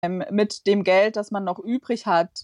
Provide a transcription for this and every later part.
mit dem Geld, das man noch übrig hat,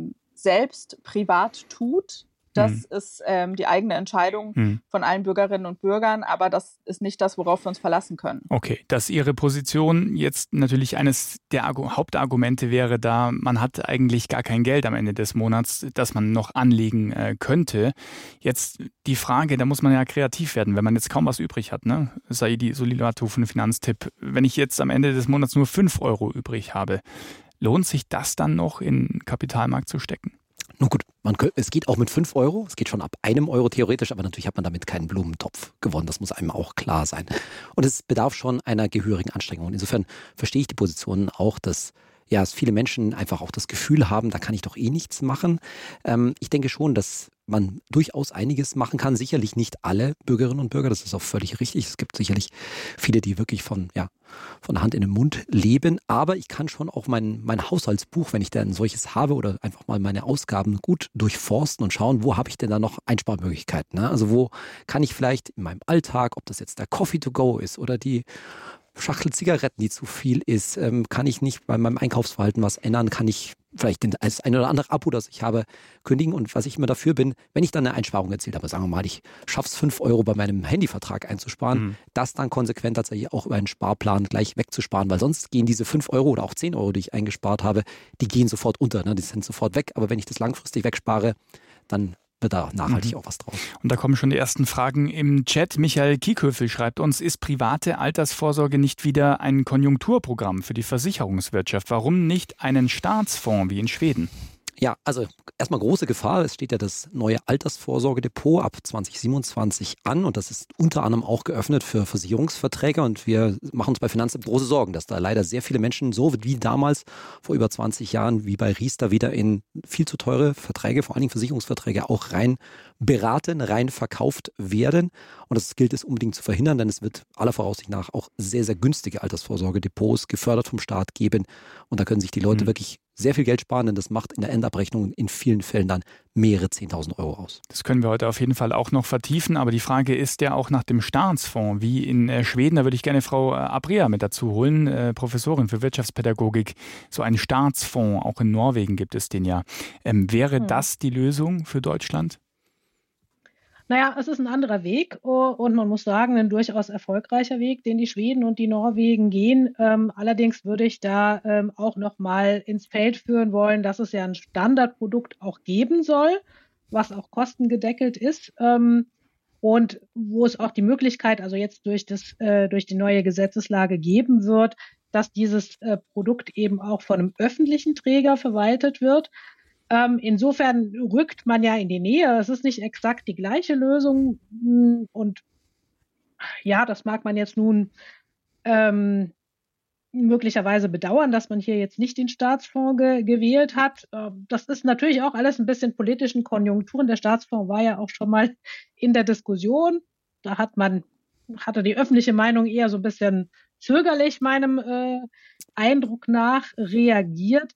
selbst privat tut. Das ist die eigene Entscheidung von allen Bürgerinnen und Bürgern, aber das ist nicht das, worauf wir uns verlassen können. Okay, dass Ihre Position jetzt natürlich eines der Hauptargumente wäre, da man hat eigentlich gar kein Geld am Ende des Monats, das man noch anlegen könnte. Jetzt die Frage, da muss man ja kreativ werden, wenn man jetzt kaum was übrig hat, ne? Saidi Solilatu von Finanztipp. Wenn ich jetzt am Ende des Monats nur 5 Euro übrig habe, lohnt sich das dann noch in den Kapitalmarkt zu stecken? Nun gut, es geht auch mit 5 Euro, es geht schon ab 1 Euro theoretisch, aber natürlich hat man damit keinen Blumentopf gewonnen, das muss einem auch klar sein. Und es bedarf schon einer gehörigen Anstrengung. Und insofern verstehe ich die Position auch, dass viele Menschen einfach auch das Gefühl haben, da kann ich doch eh nichts machen. Ich denke schon, dass man durchaus einiges machen kann. Sicherlich nicht alle Bürgerinnen und Bürger, das ist auch völlig richtig. Es gibt sicherlich viele, die wirklich von der Hand in den Mund leben. Aber ich kann schon auch mein Haushaltsbuch, wenn ich denn ein solches habe, oder einfach mal meine Ausgaben gut durchforsten und schauen, wo habe ich denn da noch Einsparmöglichkeiten. Ne? Also wo kann ich vielleicht in meinem Alltag, ob das jetzt der Coffee to go ist oder die Schachtel Zigaretten, die zu viel ist, kann ich nicht bei meinem Einkaufsverhalten was ändern, kann ich vielleicht das ein oder andere Abo, das ich habe, kündigen. Und was ich immer dafür bin, wenn ich dann eine Einsparung erzielt habe, sagen wir mal, ich schaffe es 5 Euro bei meinem Handyvertrag einzusparen, das dann konsequent tatsächlich auch über einen Sparplan gleich wegzusparen, weil sonst gehen diese 5 Euro oder auch 10 Euro, die ich eingespart habe, die gehen sofort unter, ne? Die sind sofort weg. Aber wenn ich das langfristig wegspare, dann wird da nachhaltig auch was draus. Und da kommen schon die ersten Fragen im Chat. Michael Kieköfel schreibt uns, ist private Altersvorsorge nicht wieder ein Konjunkturprogramm für die Versicherungswirtschaft? Warum nicht einen Staatsfonds wie in Schweden? Ja, also erstmal große Gefahr. Es steht ja das neue Altersvorsorgedepot ab 2027 an und das ist unter anderem auch geöffnet für Versicherungsverträge und wir machen uns bei Finanzamt große Sorgen, dass da leider sehr viele Menschen so wie damals vor über 20 Jahren wie bei Riester wieder in viel zu teure Verträge, vor allen Dingen Versicherungsverträge auch rein beraten, rein verkauft werden und das gilt es unbedingt zu verhindern, denn es wird aller Voraussicht nach auch sehr, sehr günstige Altersvorsorgedepots gefördert vom Staat geben und da können sich die Leute wirklich sehr viel Geld sparen, denn das macht in der Endabrechnung in vielen Fällen dann mehrere 10.000 Euro aus. Das können wir heute auf jeden Fall auch noch vertiefen, aber die Frage ist ja auch nach dem Staatsfonds, wie in Schweden. Da würde ich gerne Frau Abrea mit dazu holen, Professorin für Wirtschaftspädagogik. So ein Staatsfonds, auch in Norwegen gibt es den ja. Wäre das die Lösung für Deutschland? Naja, es ist ein anderer Weg und man muss sagen, ein durchaus erfolgreicher Weg, den die Schweden und die Norwegen gehen. Allerdings würde ich da auch noch mal ins Feld führen wollen, dass es ja ein Standardprodukt auch geben soll, was auch kostengedeckelt ist und wo es auch die Möglichkeit, also jetzt durch die neue Gesetzeslage geben wird, dass dieses Produkt eben auch von einem öffentlichen Träger verwaltet wird. Insofern rückt man ja in die Nähe. Es ist nicht exakt die gleiche Lösung. Und ja, das mag man jetzt nun möglicherweise bedauern, dass man hier jetzt nicht den Staatsfonds gewählt hat. Das ist natürlich auch alles ein bisschen politischen Konjunkturen. Der Staatsfonds war ja auch schon mal in der Diskussion. Da hatte die öffentliche Meinung eher so ein bisschen zögerlich meinem Eindruck nach reagiert.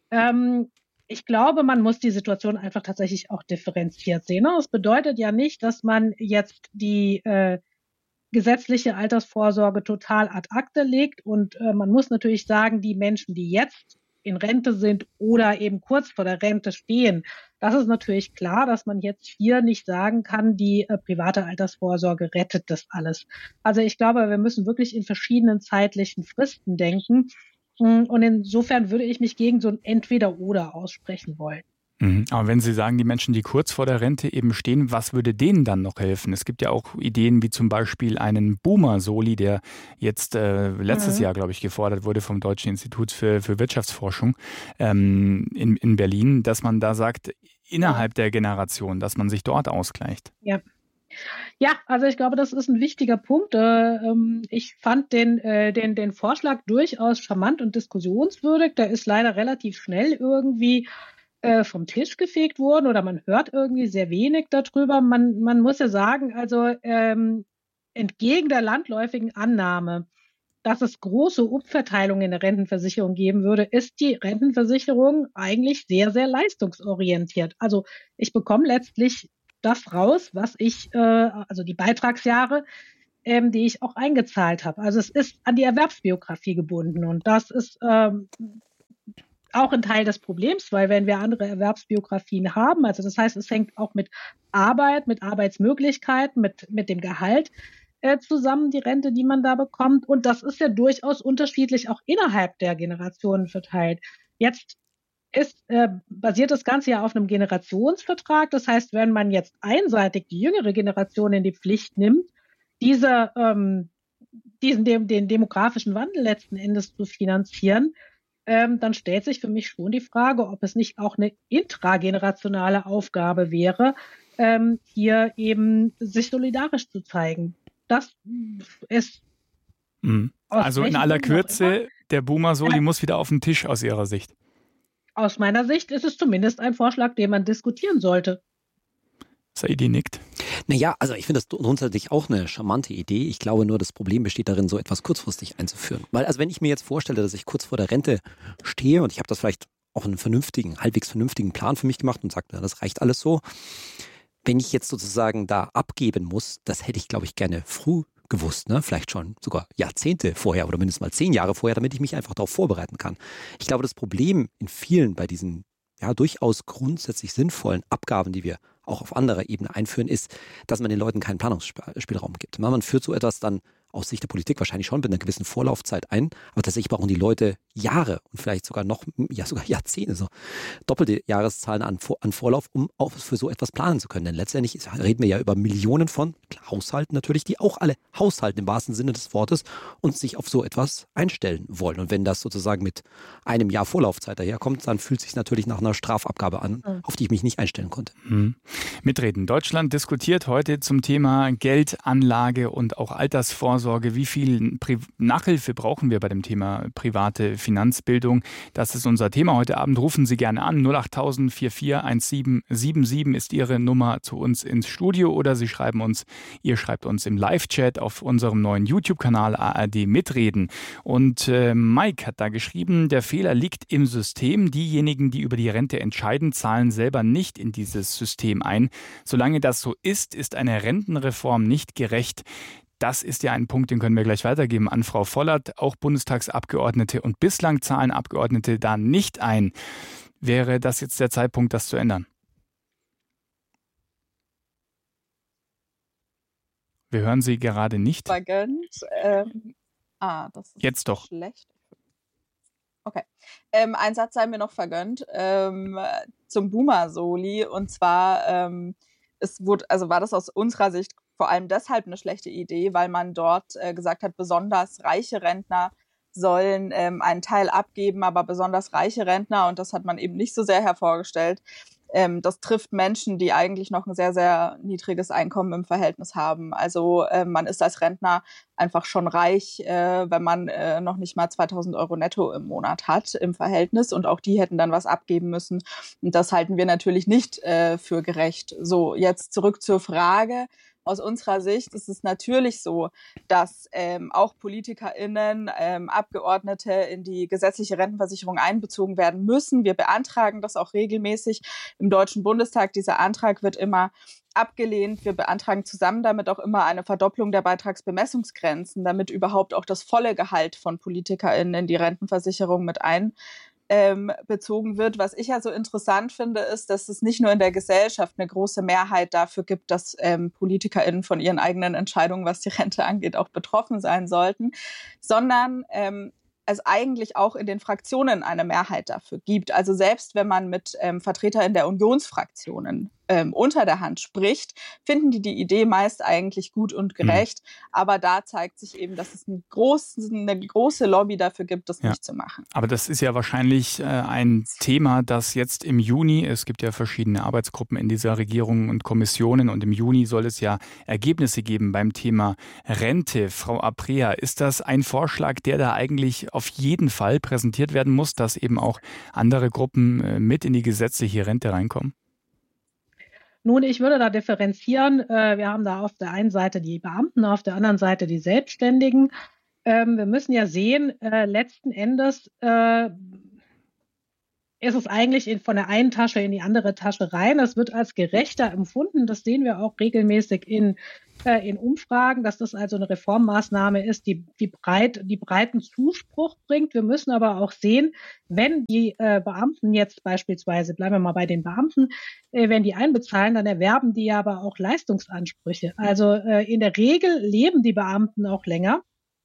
Ich glaube, man muss die Situation einfach tatsächlich auch differenziert sehen. Das bedeutet ja nicht, dass man jetzt die gesetzliche Altersvorsorge total ad acta legt. Und man muss natürlich sagen, die Menschen, die jetzt in Rente sind oder eben kurz vor der Rente stehen, das ist natürlich klar, dass man jetzt hier nicht sagen kann, die private Altersvorsorge rettet das alles. Also ich glaube, wir müssen wirklich in verschiedenen zeitlichen Fristen denken. Und insofern würde ich mich gegen so ein Entweder-Oder aussprechen wollen. Aber wenn Sie sagen, die Menschen, die kurz vor der Rente eben stehen, was würde denen dann noch helfen? Es gibt ja auch Ideen wie zum Beispiel einen Boomer-Soli, der jetzt letztes Jahr, glaube ich, gefordert wurde vom Deutschen Institut für Wirtschaftsforschung in Berlin, dass man da sagt, innerhalb der Generation, dass man sich dort ausgleicht. Ja, also ich glaube, das ist ein wichtiger Punkt. Ich fand den Vorschlag durchaus charmant und diskussionswürdig. Der ist leider relativ schnell irgendwie vom Tisch gefegt worden oder man hört irgendwie sehr wenig darüber. Man muss ja sagen, also entgegen der landläufigen Annahme, dass es große Umverteilungen in der Rentenversicherung geben würde, ist die Rentenversicherung eigentlich sehr, sehr leistungsorientiert. Also ich bekomme letztlich das raus, was ich, also die Beitragsjahre, die ich auch eingezahlt habe. Also es ist an die Erwerbsbiografie gebunden und das ist auch ein Teil des Problems, weil wenn wir andere Erwerbsbiografien haben, also das heißt, es hängt auch mit Arbeit, mit Arbeitsmöglichkeiten, mit dem Gehalt zusammen, die Rente, die man da bekommt. Und das ist ja durchaus unterschiedlich auch innerhalb der Generationen verteilt. Jetzt basiert das Ganze ja auf einem Generationsvertrag. Das heißt, wenn man jetzt einseitig die jüngere Generation in die Pflicht nimmt, den demografischen Wandel letzten Endes zu finanzieren, dann stellt sich für mich schon die Frage, ob es nicht auch eine intragenerationale Aufgabe wäre, hier eben sich solidarisch zu zeigen. Das ist also in aller Kürze, der Boomer-Soli muss wieder auf den Tisch aus Ihrer Sicht. Aus meiner Sicht ist es zumindest ein Vorschlag, den man diskutieren sollte. Saidi nickt. Naja, also ich finde das grundsätzlich auch eine charmante Idee. Ich glaube nur, das Problem besteht darin, so etwas kurzfristig einzuführen. Weil also wenn ich mir jetzt vorstelle, dass ich kurz vor der Rente stehe und ich habe das vielleicht auch einen halbwegs vernünftigen Plan für mich gemacht und sage, das reicht alles so. Wenn ich jetzt sozusagen da abgeben muss, das hätte ich, glaube ich, gerne früh gewusst, ne? Vielleicht schon sogar Jahrzehnte vorher oder mindestens mal 10 Jahre vorher, damit ich mich einfach darauf vorbereiten kann. Ich glaube, das Problem in vielen bei diesen durchaus grundsätzlich sinnvollen Abgaben, die wir auch auf anderer Ebene einführen, ist, dass man den Leuten keinen Planungsspielraum gibt. Man führt so etwas dann aus Sicht der Politik wahrscheinlich schon mit einer gewissen Vorlaufzeit ein, aber tatsächlich brauchen die Leute Jahre und vielleicht sogar sogar Jahrzehnte, so doppelte Jahreszahlen an Vorlauf, um auch für so etwas planen zu können. Denn letztendlich reden wir ja über Millionen von Haushalten natürlich, die auch alle haushalten im wahrsten Sinne des Wortes und sich auf so etwas einstellen wollen. Und wenn das sozusagen mit einem Jahr Vorlaufzeit daherkommt, dann fühlt es sich natürlich nach einer Strafabgabe an, auf die ich mich nicht einstellen konnte. Mitreden. Deutschland diskutiert heute zum Thema Geldanlage und auch Altersvorsorge. Wie viel Nachhilfe brauchen wir bei dem Thema private Finanzbildung? Das ist unser Thema heute Abend. Rufen Sie gerne an. 08000 441777 ist Ihre Nummer zu uns ins Studio oder ihr schreibt uns im Live-Chat auf unserem neuen YouTube-Kanal ARD Mitreden. Und Mike hat da geschrieben, der Fehler liegt im System. Diejenigen, die über die Rente entscheiden, zahlen selber nicht in dieses System ein. Solange das so ist, ist eine Rentenreform nicht gerecht. Das ist ja ein Punkt, den können wir gleich weitergeben an Frau Vollert. Auch Bundestagsabgeordnete und bislang zahlen Abgeordnete da nicht ein. Wäre das jetzt der Zeitpunkt, das zu ändern? Wir hören Sie gerade nicht. Vergönnt. Das ist jetzt doch. Schlecht. Okay. Ein Satz sei mir noch vergönnt zum Boomer-Soli. Und zwar war das aus unserer Sicht vor allem deshalb eine schlechte Idee, weil man dort gesagt hat, besonders reiche Rentner sollen einen Teil abgeben, aber besonders reiche Rentner, und das hat man eben nicht so sehr hervorgestellt, das trifft Menschen, die eigentlich noch ein sehr, sehr niedriges Einkommen im Verhältnis haben. Also man ist als Rentner einfach schon reich, wenn man noch nicht mal 2.000 € netto im Monat hat im Verhältnis, und auch die hätten dann was abgeben müssen. Und das halten wir natürlich nicht für gerecht. So, jetzt zurück zur Frage. Aus unserer Sicht ist es natürlich so, dass auch PolitikerInnen, Abgeordnete in die gesetzliche Rentenversicherung einbezogen werden müssen. Wir beantragen das auch regelmäßig im Deutschen Bundestag. Dieser Antrag wird immer abgelehnt. Wir beantragen zusammen damit auch immer eine Verdopplung der Beitragsbemessungsgrenzen, damit überhaupt auch das volle Gehalt von PolitikerInnen in die Rentenversicherung mit bezogen wird. Was ich ja so interessant finde, ist, dass es nicht nur in der Gesellschaft eine große Mehrheit dafür gibt, dass PolitikerInnen von ihren eigenen Entscheidungen, was die Rente angeht, auch betroffen sein sollten, sondern es eigentlich auch in den Fraktionen eine Mehrheit dafür gibt. Also selbst wenn man mit VertreterInnen der Unionsfraktionen unter der Hand spricht, finden die Idee meist eigentlich gut und gerecht. Aber da zeigt sich eben, dass es eine große Lobby dafür gibt, das nicht zu machen. Aber das ist ja wahrscheinlich ein Thema, das jetzt im Juni, es gibt ja verschiedene Arbeitsgruppen in dieser Regierung und Kommissionen, und im Juni soll es ja Ergebnisse geben beim Thema Rente. Frau Aprea, ist das ein Vorschlag, der da eigentlich auf jeden Fall präsentiert werden muss, dass eben auch andere Gruppen mit in die gesetzliche Rente reinkommen? Nun, ich würde da differenzieren. Wir haben da auf der einen Seite die Beamten, auf der anderen Seite die Selbstständigen. Wir müssen ja sehen, letzten Endes ist es eigentlich von der einen Tasche in die andere Tasche rein. Das wird als gerechter empfunden. Das sehen wir auch regelmäßig in Umfragen, dass das also eine Reformmaßnahme ist, die breiten Zuspruch bringt. Wir müssen aber auch sehen, wenn die Beamten jetzt beispielsweise, bleiben wir mal bei den Beamten, wenn die einbezahlen, dann erwerben die aber auch Leistungsansprüche. Also in der Regel leben die Beamten auch länger,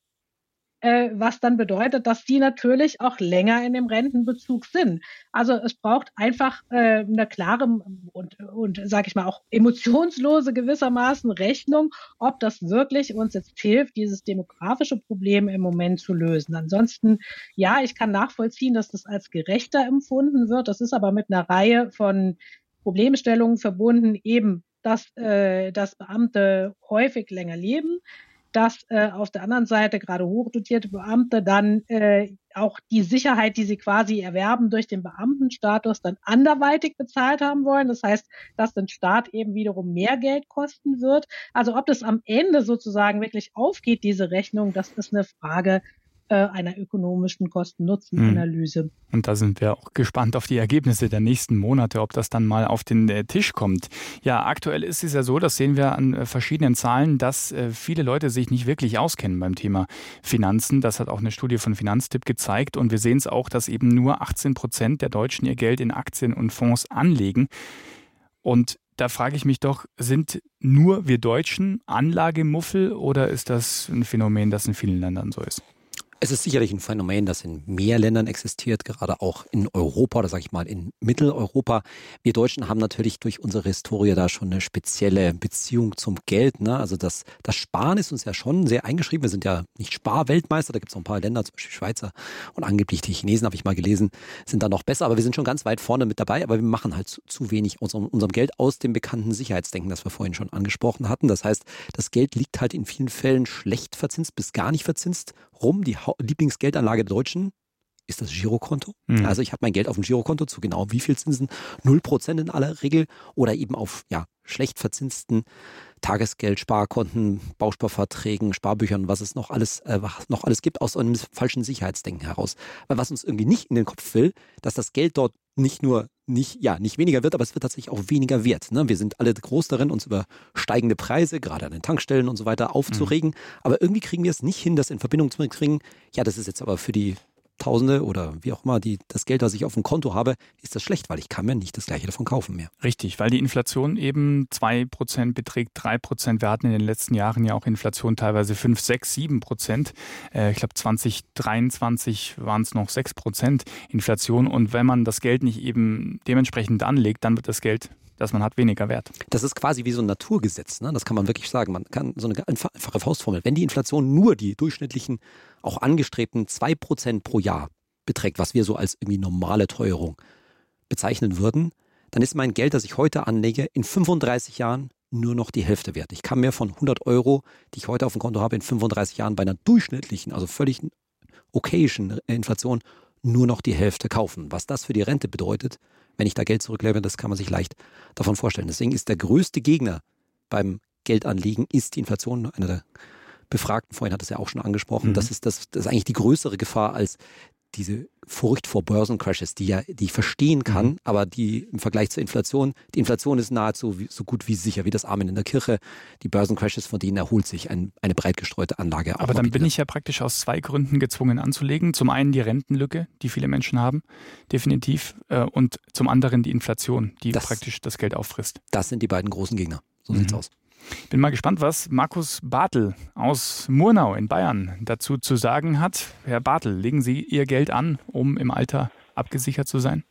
was dann bedeutet, dass die natürlich auch länger in dem Rentenbezug sind. Also es braucht einfach eine klare und sage ich mal auch emotionslose gewissermaßen Rechnung, ob das wirklich uns jetzt hilft, dieses demografische Problem im Moment zu lösen. Ansonsten, ja, ich kann nachvollziehen, dass das als gerechter empfunden wird. Das ist aber mit einer Reihe von Problemstellungen verbunden, eben, dass Beamte häufig länger leben, dass auf der anderen Seite gerade hochdotierte Beamte dann auch die Sicherheit, die sie quasi erwerben durch den Beamtenstatus, dann anderweitig bezahlt haben wollen. Das heißt, dass den Staat eben wiederum mehr Geld kosten wird. Also ob das am Ende sozusagen wirklich aufgeht, diese Rechnung, das ist eine Frage einer ökonomischen Kosten-Nutzen-Analyse. Und da sind wir auch gespannt auf die Ergebnisse der nächsten Monate, ob das dann mal auf den Tisch kommt. Ja, aktuell ist es ja so, das sehen wir an verschiedenen Zahlen, dass viele Leute sich nicht wirklich auskennen beim Thema Finanzen. Das hat auch eine Studie von Finanztipp gezeigt. Und wir sehen es auch, dass eben nur 18% der Deutschen ihr Geld in Aktien und Fonds anlegen. Und da frage ich mich doch, sind nur wir Deutschen Anlagemuffel oder ist das ein Phänomen, das in vielen Ländern so ist? Es ist sicherlich ein Phänomen, das in mehr Ländern existiert, gerade auch in Europa oder sage ich mal in Mitteleuropa. Wir Deutschen haben natürlich durch unsere Historie da schon eine spezielle Beziehung zum Geld. Ne? Also das Sparen ist uns ja schon sehr eingeschrieben. Wir sind ja nicht Sparweltmeister, da gibt es noch ein paar Länder, zum Beispiel Schweizer und angeblich die Chinesen, habe ich mal gelesen, sind da noch besser. Aber wir sind schon ganz weit vorne mit dabei, aber wir machen halt zu wenig unserem Geld aus dem bekannten Sicherheitsdenken, das wir vorhin schon angesprochen hatten. Das heißt, das Geld liegt halt in vielen Fällen schlecht verzinst bis gar nicht verzinst rum. Die Lieblingsgeldanlage der Deutschen ist das Girokonto. Mhm. Also ich habe mein Geld auf dem Girokonto zu genau wie viel Zinsen? 0% in aller Regel oder eben auf schlecht verzinsten Tagesgeld, Sparkonten, Bausparverträgen, Sparbüchern, was es noch alles gibt, aus einem falschen Sicherheitsdenken heraus. Weil was uns irgendwie nicht in den Kopf will, dass das Geld dort nicht weniger wird, aber es wird tatsächlich auch weniger wert. Ne? Wir sind alle groß darin, uns über steigende Preise, gerade an den Tankstellen und so weiter, aufzuregen. Aber irgendwie kriegen wir es nicht hin, das in Verbindung zu bringen. Ja, das ist jetzt aber für die Tausende oder wie auch immer, das Geld, was ich auf dem Konto habe, ist das schlecht, weil ich kann mir nicht das Gleiche davon kaufen mehr. Richtig, weil die Inflation eben 2% beträgt, 3%. Wir hatten in den letzten Jahren ja auch Inflation teilweise 5, 6, 7%. Ich glaube 2023 waren es noch 6% Inflation. Und wenn man das Geld nicht eben dementsprechend anlegt, dann wird das Geld, das man hat, weniger wert. Das ist quasi wie so ein Naturgesetz, ne? Das kann man wirklich sagen. Man kann so eine einfache Faustformel. Wenn die Inflation nur die durchschnittlichen, auch angestrebten 2% pro Jahr beträgt, was wir so als irgendwie normale Teuerung bezeichnen würden, dann ist mein Geld, das ich heute anlege, in 35 Jahren nur noch die Hälfte wert. Ich kann mir von 100 Euro, die ich heute auf dem Konto habe, in 35 Jahren bei einer durchschnittlichen, also völlig okayischen Inflation nur noch die Hälfte kaufen. Was das für die Rente bedeutet, wenn ich da Geld zurücklege, das kann man sich leicht davon vorstellen. Deswegen ist der größte Gegner beim Geldanlegen ist die Inflation. Einer der Befragten vorhin hat es ja auch schon angesprochen. Das ist eigentlich die größere Gefahr als diese Furcht vor Börsencrashes, die ich verstehen kann, aber die im Vergleich zur Inflation, die Inflation ist nahezu so gut wie sicher, wie das Amen in der Kirche. Die Börsencrashes, von denen erholt sich eine breit gestreute Anlage. Aber dann bin ich ja praktisch aus 2 Gründen gezwungen anzulegen. Zum einen die Rentenlücke, die viele Menschen haben, definitiv. Und zum anderen die Inflation, die praktisch das Geld auffrisst. Das sind die beiden großen Gegner. So sieht's aus. Bin mal gespannt, was Markus Bartel aus Murnau in Bayern dazu zu sagen hat. Herr Bartel, legen Sie Ihr Geld an, um im Alter abgesichert zu sein?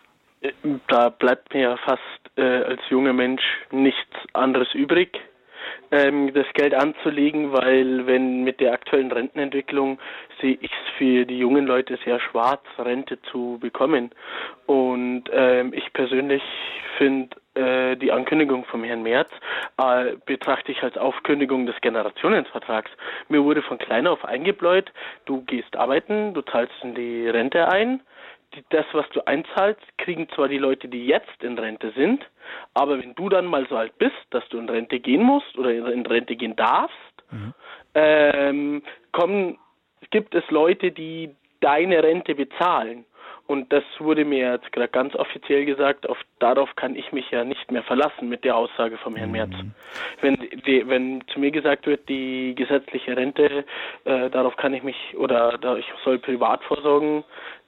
Da bleibt mir ja fast als junger Mensch nichts anderes übrig, das Geld anzulegen, weil wenn mit der aktuellen Rentenentwicklung sehe ich es für die jungen Leute sehr schwarz, Rente zu bekommen. Und ich persönlich finde die Ankündigung vom Herrn Merz betrachte ich als Aufkündigung des Generationenvertrags. Mir wurde von klein auf eingebläut, du gehst arbeiten, du zahlst in die Rente ein. Das, was du einzahlst, kriegen zwar die Leute, die jetzt in Rente sind, aber wenn du dann mal so alt bist, dass du in Rente gehen musst oder in Rente gehen darfst, gibt es Leute, die deine Rente bezahlen. Und das wurde mir jetzt gerade ganz offiziell gesagt, darauf kann ich mich ja nicht mehr verlassen mit der Aussage vom Herrn Merz. Wenn zu mir gesagt wird, die gesetzliche Rente, darauf kann ich mich, ich soll privat vorsorgen,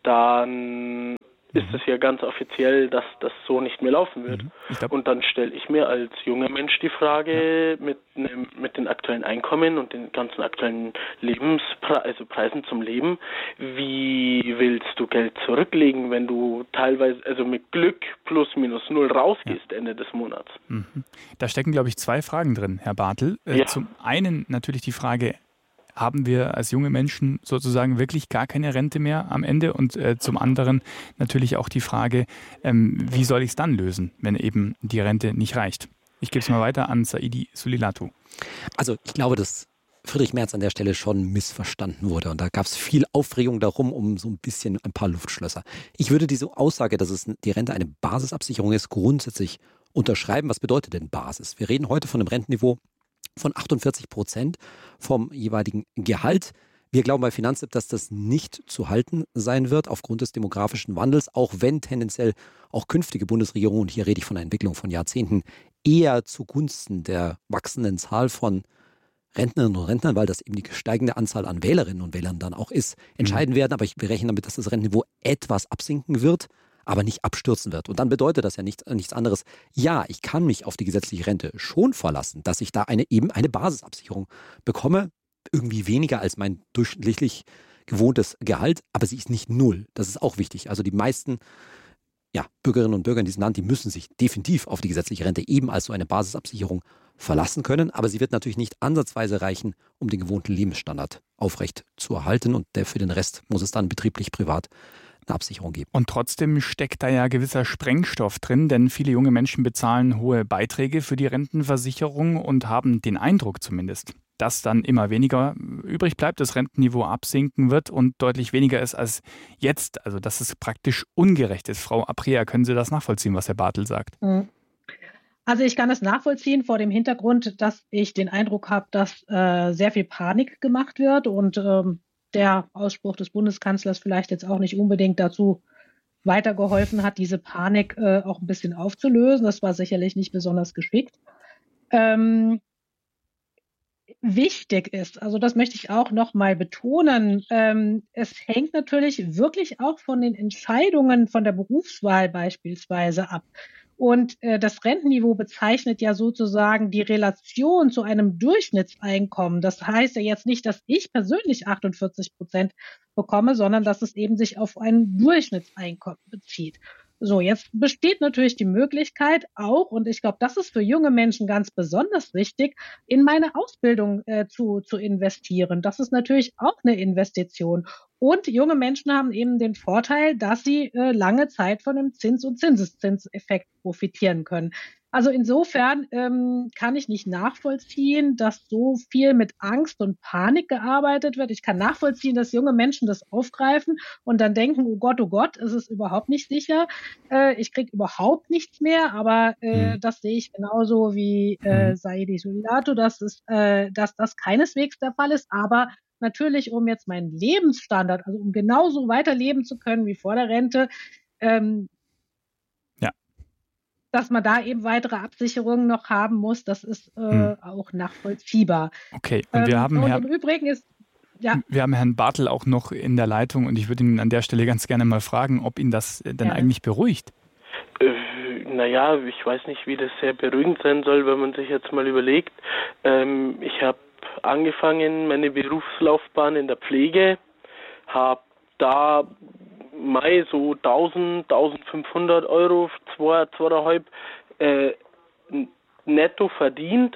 dann ist es ja ganz offiziell, dass das so nicht mehr laufen wird. Und dann stelle ich mir als junger Mensch die Frage mit den aktuellen Einkommen und den ganzen aktuellen Preisen zum Leben, wie willst du Geld zurücklegen, wenn du teilweise, also mit Glück plus minus null rausgehst Ende des Monats? Da stecken, glaube ich, zwei Fragen drin, Herr Bartel. Zum einen natürlich die Frage, haben wir als junge Menschen sozusagen wirklich gar keine Rente mehr am Ende? Und zum anderen natürlich auch die Frage, wie soll ich es dann lösen, wenn eben die Rente nicht reicht? Ich gebe es mal weiter an Saidi Sulilatu. Also ich glaube, dass Friedrich Merz an der Stelle schon missverstanden wurde. Und da gab es viel Aufregung darum, um so ein bisschen ein paar Luftschlösser. Ich würde diese Aussage, dass die Rente eine Basisabsicherung ist, grundsätzlich unterschreiben. Was bedeutet denn Basis? Wir reden heute von einem Rentenniveau von 48% vom jeweiligen Gehalt. Wir glauben bei Finanztipp, dass das nicht zu halten sein wird aufgrund des demografischen Wandels, auch wenn tendenziell auch künftige Bundesregierungen, und hier rede ich von einer Entwicklung von Jahrzehnten, eher zugunsten der wachsenden Zahl von Rentnerinnen und Rentnern, weil das eben die steigende Anzahl an Wählerinnen und Wählern dann auch ist, entscheiden werden. Aber wir rechnen damit, dass das Rentenniveau etwas absinken wird, aber nicht abstürzen wird. Und dann bedeutet das ja nichts anderes. Ja, ich kann mich auf die gesetzliche Rente schon verlassen, dass ich da eine Basisabsicherung bekomme, irgendwie weniger als mein durchschnittlich gewohntes Gehalt, aber sie ist nicht null. Das ist auch wichtig. Also die meisten Bürgerinnen und Bürger in diesem Land, die müssen sich definitiv auf die gesetzliche Rente eben als so eine Basisabsicherung verlassen können, aber sie wird natürlich nicht ansatzweise reichen, um den gewohnten Lebensstandard aufrecht zu erhalten, und für den Rest muss es dann betrieblich, privat eine Absicherung geben. Und trotzdem steckt da ja gewisser Sprengstoff drin, denn viele junge Menschen bezahlen hohe Beiträge für die Rentenversicherung und haben den Eindruck zumindest, dass dann immer weniger übrig bleibt, das Rentenniveau absinken wird und deutlich weniger ist als jetzt. Also dass es praktisch ungerecht ist. Frau Aprea, können Sie das nachvollziehen, was Herr Bartel sagt? Also ich kann es nachvollziehen vor dem Hintergrund, dass ich den Eindruck habe, dass sehr viel Panik gemacht wird und der Ausspruch des Bundeskanzlers vielleicht jetzt auch nicht unbedingt dazu weitergeholfen hat, diese Panik auch ein bisschen aufzulösen. Das war sicherlich nicht besonders geschickt. Wichtig ist, also das möchte ich auch noch mal betonen, es hängt natürlich wirklich auch von den Entscheidungen von der Berufswahl beispielsweise ab. Und das Rentenniveau bezeichnet ja sozusagen die Relation zu einem Durchschnittseinkommen. Das heißt ja jetzt nicht, dass ich persönlich 48% bekomme, sondern dass es eben sich auf ein Durchschnittseinkommen bezieht. So, jetzt besteht natürlich die Möglichkeit auch, und ich glaube, das ist für junge Menschen ganz besonders wichtig, in meine Ausbildung zu investieren. Das ist natürlich auch eine Investition. Und junge Menschen haben eben den Vorteil, dass sie lange Zeit von dem Zins- und Zinseszinseffekt profitieren können. Also insofern kann ich nicht nachvollziehen, dass so viel mit Angst und Panik gearbeitet wird. Ich kann nachvollziehen, dass junge Menschen das aufgreifen und dann denken, oh Gott, es ist überhaupt nicht sicher. Ich kriege überhaupt nichts mehr, aber das sehe ich genauso wie Saidi Sulilatu, dass das keineswegs der Fall ist. Aber natürlich, um jetzt meinen Lebensstandard, also um genauso weiterleben zu können wie vor der Rente, dass man da eben weitere Absicherungen noch haben muss, das ist auch nachvollziehbar. Okay, und wir haben im Übrigen ist wir haben Herrn Bartel auch noch in der Leitung und ich würde ihn an der Stelle ganz gerne mal fragen, ob ihn das denn eigentlich beruhigt. Naja, ich weiß nicht, wie das sehr beruhigend sein soll, wenn man sich jetzt mal überlegt. Ich habe angefangen, meine Berufslaufbahn in der Pflege, habe da so 1.500 Euro, 2,5 netto verdient.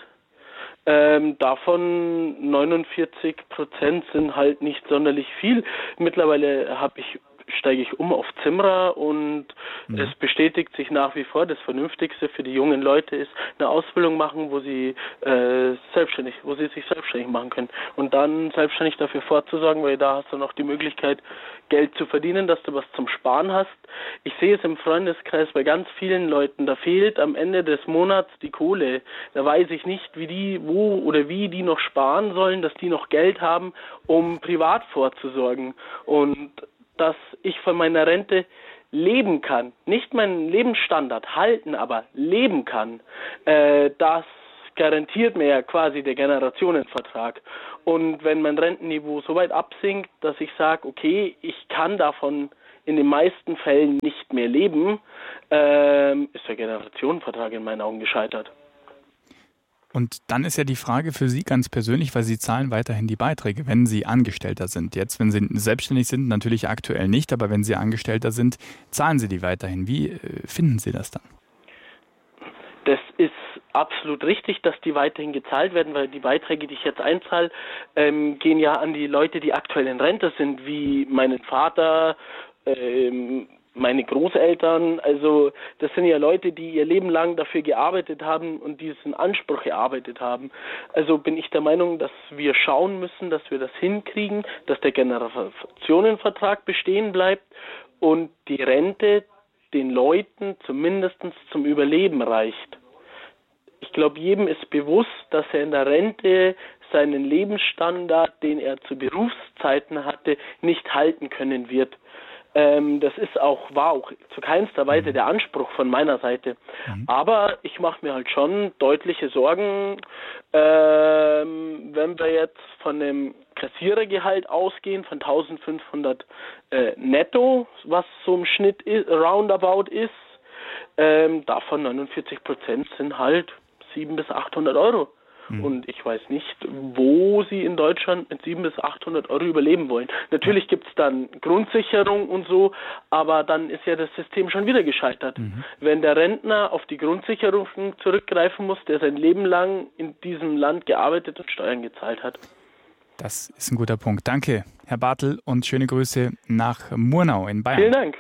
Davon 49% sind halt nicht sonderlich viel. Mittlerweile steige ich um auf Zimmerer und es bestätigt sich nach wie vor, das Vernünftigste für die jungen Leute ist, eine Ausbildung machen, wo sie sich selbstständig machen können und dann selbstständig dafür vorzusorgen, weil da hast du noch die Möglichkeit, Geld zu verdienen, dass du was zum Sparen hast. Ich sehe es im Freundeskreis bei ganz vielen Leuten, da fehlt am Ende des Monats die Kohle. Da weiß ich nicht, wie die noch sparen sollen, dass die noch Geld haben, um privat vorzusorgen. Und dass ich von meiner Rente leben kann, nicht meinen Lebensstandard halten, aber leben kann, das garantiert mir ja quasi der Generationenvertrag. Und wenn mein Rentenniveau so weit absinkt, dass ich sage, okay, ich kann davon in den meisten Fällen nicht mehr leben, ist der Generationenvertrag in meinen Augen gescheitert. Und dann ist ja die Frage für Sie ganz persönlich, weil Sie zahlen weiterhin die Beiträge, wenn Sie Angestellter sind. Jetzt, wenn Sie selbstständig sind, natürlich aktuell nicht, aber wenn Sie Angestellter sind, zahlen Sie die weiterhin. Wie finden Sie das dann? Das ist absolut richtig, dass die weiterhin gezahlt werden, weil die Beiträge, die ich jetzt einzahle, gehen ja an die Leute, die aktuell in Rente sind, wie meinen Vater, meine Großeltern. Also das sind ja Leute, die ihr Leben lang dafür gearbeitet haben und diesen Anspruch erarbeitet haben. Also bin ich der Meinung, dass wir schauen müssen, dass wir das hinkriegen, dass der Generationenvertrag bestehen bleibt und die Rente den Leuten zumindest zum Überleben reicht. Ich glaube, jedem ist bewusst, dass er in der Rente seinen Lebensstandard, den er zu Berufszeiten hatte, nicht halten können wird. Das war auch zu keinster Weise der Anspruch von meiner Seite. Aber ich mache mir halt schon deutliche Sorgen, wenn wir jetzt von dem Kassierergehalt ausgehen, von 1500 netto, was so im Schnitt roundabout ist, davon 49% sind halt 700 bis 800 Euro. Und ich weiß nicht, wo sie in Deutschland mit 700 bis 800 Euro überleben wollen. Natürlich gibt es dann Grundsicherung und so, aber dann ist ja das System schon wieder gescheitert. Wenn der Rentner auf die Grundsicherung zurückgreifen muss, der sein Leben lang in diesem Land gearbeitet und Steuern gezahlt hat. Das ist ein guter Punkt. Danke, Herr Bartel, und schöne Grüße nach Murnau in Bayern. Vielen Dank.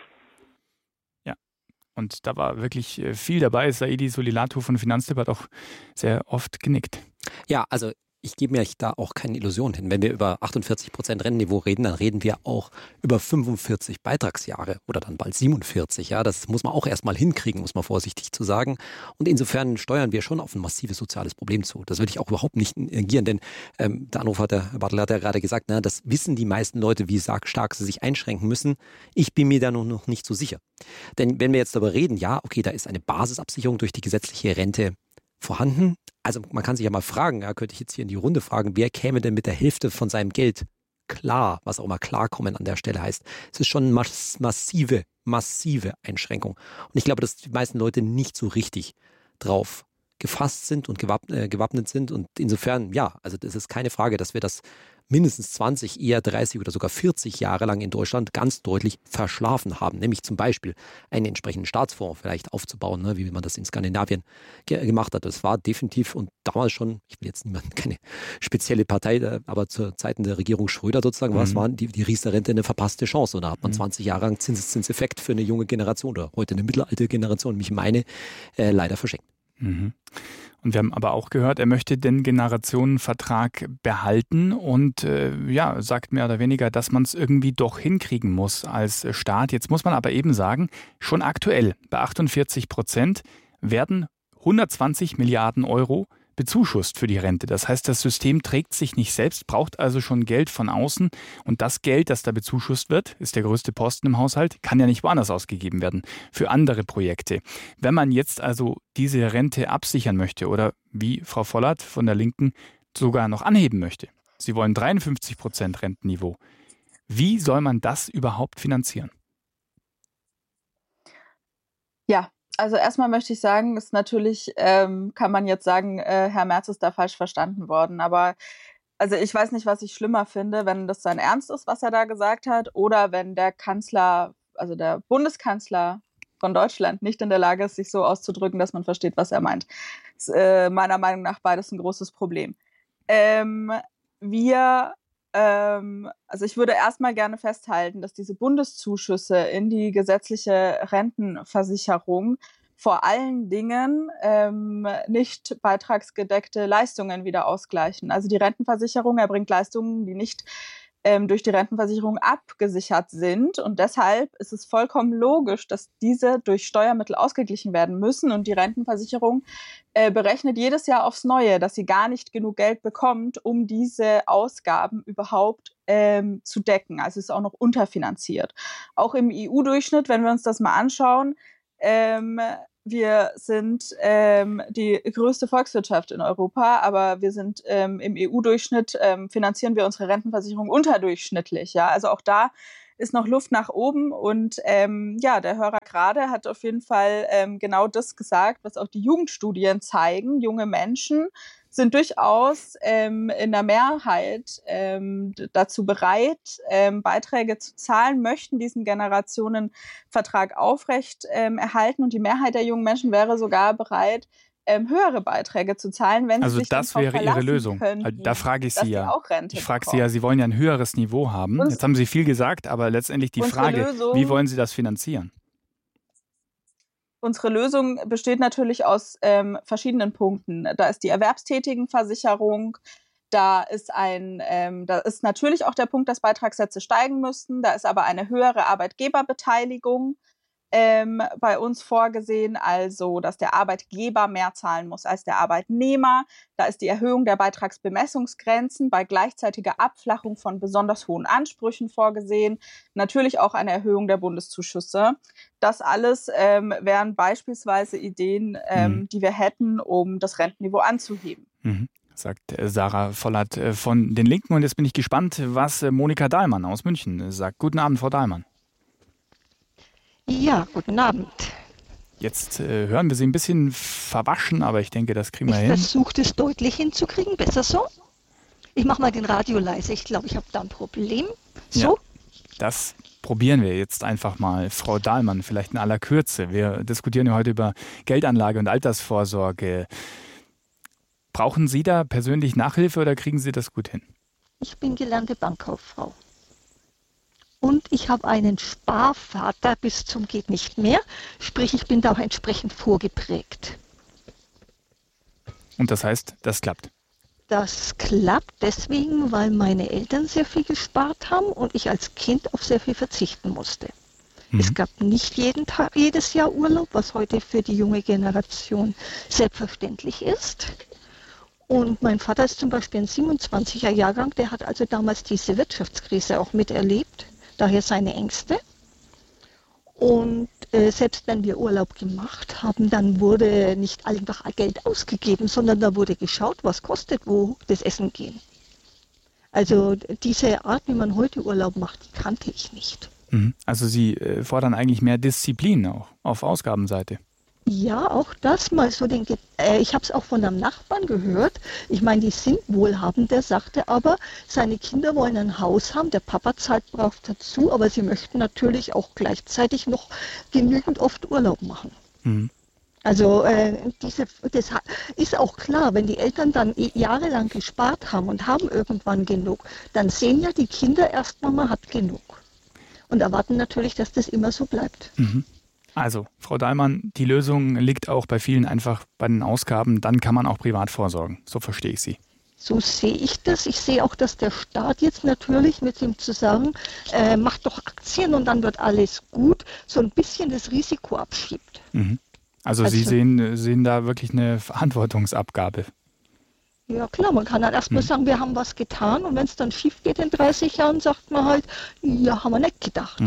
Und da war wirklich viel dabei. Saidi Solilatu von Finanztipp hat auch sehr oft genickt. Ja, also ich gebe mir da auch keine Illusion hin. Wenn wir über 48% Rentenniveau reden, dann reden wir auch über 45 Beitragsjahre oder dann bald 47. Ja, das muss man auch erstmal hinkriegen, muss man vorsichtig zu sagen. Und insofern steuern wir schon auf ein massives soziales Problem zu. Das würde ich auch überhaupt nicht negieren, denn der Anrufer, Herr Bartel, hat ja gerade gesagt, das wissen die meisten Leute, wie stark sie sich einschränken müssen. Ich bin mir da noch nicht so sicher. Denn wenn wir jetzt darüber reden, ja, okay, da ist eine Basisabsicherung durch die gesetzliche Rente vorhanden. Also man kann sich ja mal fragen, könnte ich jetzt hier in die Runde fragen, wer käme denn mit der Hälfte von seinem Geld klar, was auch immer klarkommen an der Stelle heißt. Es ist schon massive Einschränkung. Und ich glaube, dass die meisten Leute nicht so richtig drauf gefasst sind und gewappnet sind. Und insofern, ja, also das ist keine Frage, dass wir das mindestens 20, eher 30 oder sogar 40 Jahre lang in Deutschland ganz deutlich verschlafen haben. Nämlich zum Beispiel einen entsprechenden Staatsfonds vielleicht aufzubauen, wie man das in Skandinavien gemacht hat. Das war definitiv und damals schon, ich will jetzt keine spezielle Partei, aber zu Zeiten der Regierung Schröder sozusagen, was waren die Riester-Rente eine verpasste Chance. Und da hat man 20 Jahre lang Zinseszinseffekt für eine junge Generation oder heute eine mittelalte Generation, mich meine, leider verschenkt. Und wir haben aber auch gehört, er möchte den Generationenvertrag behalten und sagt mehr oder weniger, dass man es irgendwie doch hinkriegen muss als Staat. Jetzt muss man aber eben sagen, schon aktuell bei 48% werden 120 Milliarden Euro bezuschusst für die Rente. Das heißt, das System trägt sich nicht selbst, braucht also schon Geld von außen. Und das Geld, das da bezuschusst wird, ist der größte Posten im Haushalt, kann ja nicht woanders ausgegeben werden, für andere Projekte. Wenn man jetzt also diese Rente absichern möchte oder wie Frau Vollert von der Linken sogar noch anheben möchte, Sie wollen 53% Rentenniveau, wie soll man das überhaupt finanzieren? Ja. Also erstmal möchte ich sagen, ist natürlich, kann man jetzt sagen, Herr Merz ist da falsch verstanden worden. Aber also ich weiß nicht, was ich schlimmer finde, wenn das sein Ernst ist, was er da gesagt hat, oder wenn der Kanzler, also der Bundeskanzler von Deutschland nicht in der Lage ist, sich so auszudrücken, dass man versteht, was er meint. Das ist meiner Meinung nach beides ein großes Problem. Also ich würde erstmal gerne festhalten, dass diese Bundeszuschüsse in die gesetzliche Rentenversicherung vor allen Dingen nicht beitragsgedeckte Leistungen wieder ausgleichen. Also die Rentenversicherung erbringt Leistungen, die nicht durch die Rentenversicherung abgesichert sind. Und deshalb ist es vollkommen logisch, dass diese durch Steuermittel ausgeglichen werden müssen. Und die Rentenversicherung berechnet jedes Jahr aufs Neue, dass sie gar nicht genug Geld bekommt, um diese Ausgaben überhaupt zu decken. Also es ist auch noch unterfinanziert. Auch im EU-Durchschnitt, wenn wir uns das mal anschauen, wir sind die größte Volkswirtschaft in Europa, aber wir sind im EU-Durchschnitt, finanzieren wir unsere Rentenversicherung unterdurchschnittlich. Ja? Also auch da ist noch Luft nach oben. Und der Hörer gerade hat auf jeden Fall genau das gesagt, was auch die Jugendstudien zeigen. Junge Menschen sind durchaus in der Mehrheit dazu bereit, Beiträge zu zahlen, möchten diesen Generationenvertrag aufrecht erhalten. Und die Mehrheit der jungen Menschen wäre sogar bereit, höhere Beiträge zu zahlen, wenn sie sich das wäre Ihre Lösung. Könnten, da frage ich Sie ja. Ich frage Sie ja, Sie wollen ja ein höheres Niveau haben. Jetzt haben Sie viel gesagt, aber letztendlich die Frage, wie wollen Sie das finanzieren? Unsere Lösung besteht natürlich aus verschiedenen Punkten. Da ist die Erwerbstätigenversicherung, da ist natürlich auch der Punkt, dass Beitragssätze steigen müssten. Da ist aber eine höhere Arbeitgeberbeteiligung bei uns vorgesehen, also dass der Arbeitgeber mehr zahlen muss als der Arbeitnehmer. Da ist die Erhöhung der Beitragsbemessungsgrenzen bei gleichzeitiger Abflachung von besonders hohen Ansprüchen vorgesehen. Natürlich auch eine Erhöhung der Bundeszuschüsse. Das alles wären beispielsweise Ideen, die wir hätten, um das Rentenniveau anzuheben. Sagt Sarah Vollert von den Linken. Und jetzt bin ich gespannt, was Monika Dahlmann aus München sagt. Guten Abend, Frau Dahlmann. Ja, guten Abend. Jetzt hören wir Sie ein bisschen verwaschen, aber ich denke, das kriegen wir hin. Ich versuche es deutlich hinzukriegen. Besser so? Ich mache mal den Radio leise. Ich glaube, ich habe da ein Problem. So? Ja, das probieren wir jetzt einfach mal. Frau Dahlmann, vielleicht in aller Kürze. Wir diskutieren ja heute über Geldanlage und Altersvorsorge. Brauchen Sie da persönlich Nachhilfe oder kriegen Sie das gut hin? Ich bin gelernte Bankkauffrau. Und ich habe einen Sparvater bis zum geht nicht mehr, sprich ich bin da auch entsprechend vorgeprägt. Und das heißt, das klappt? Das klappt deswegen, weil meine Eltern sehr viel gespart haben und ich als Kind auf sehr viel verzichten musste. Es gab nicht jedes Jahr Urlaub, was heute für die junge Generation selbstverständlich ist. Und mein Vater ist zum Beispiel ein 27er Jahrgang, der hat also damals diese Wirtschaftskrise auch miterlebt. Daher seine Ängste. Und selbst wenn wir Urlaub gemacht haben, dann wurde nicht einfach Geld ausgegeben, sondern da wurde geschaut, was kostet wo das Essen gehen. Also diese Art, wie man heute Urlaub macht, die kannte ich nicht. Also Sie fordern eigentlich mehr Disziplin auch auf Ausgabenseite. Ja, auch das mal so ich habe es auch von einem Nachbarn gehört. Ich meine, die sind wohlhabend, der sagte aber, seine Kinder wollen ein Haus haben, der Papa zahlt brav dazu, aber sie möchten natürlich auch gleichzeitig noch genügend oft Urlaub machen. Also das ist auch klar, wenn die Eltern dann jahrelang gespart haben und haben irgendwann genug, dann sehen ja die Kinder erst, Mama hat genug. Und erwarten natürlich, dass das immer so bleibt. Also, Frau Dahlmann, die Lösung liegt auch bei vielen einfach bei den Ausgaben. Dann kann man auch privat vorsorgen. So verstehe ich Sie. So sehe ich das. Ich sehe auch, dass der Staat jetzt natürlich mit dem zu sagen, macht doch Aktien und dann wird alles gut, so ein bisschen das Risiko abschiebt. Also Sie sehen da wirklich eine Verantwortungsabgabe. Ja klar, man kann dann erstmal sagen, wir haben was getan und wenn es dann schief geht in 30 Jahren, sagt man halt, ja, haben wir nicht gedacht.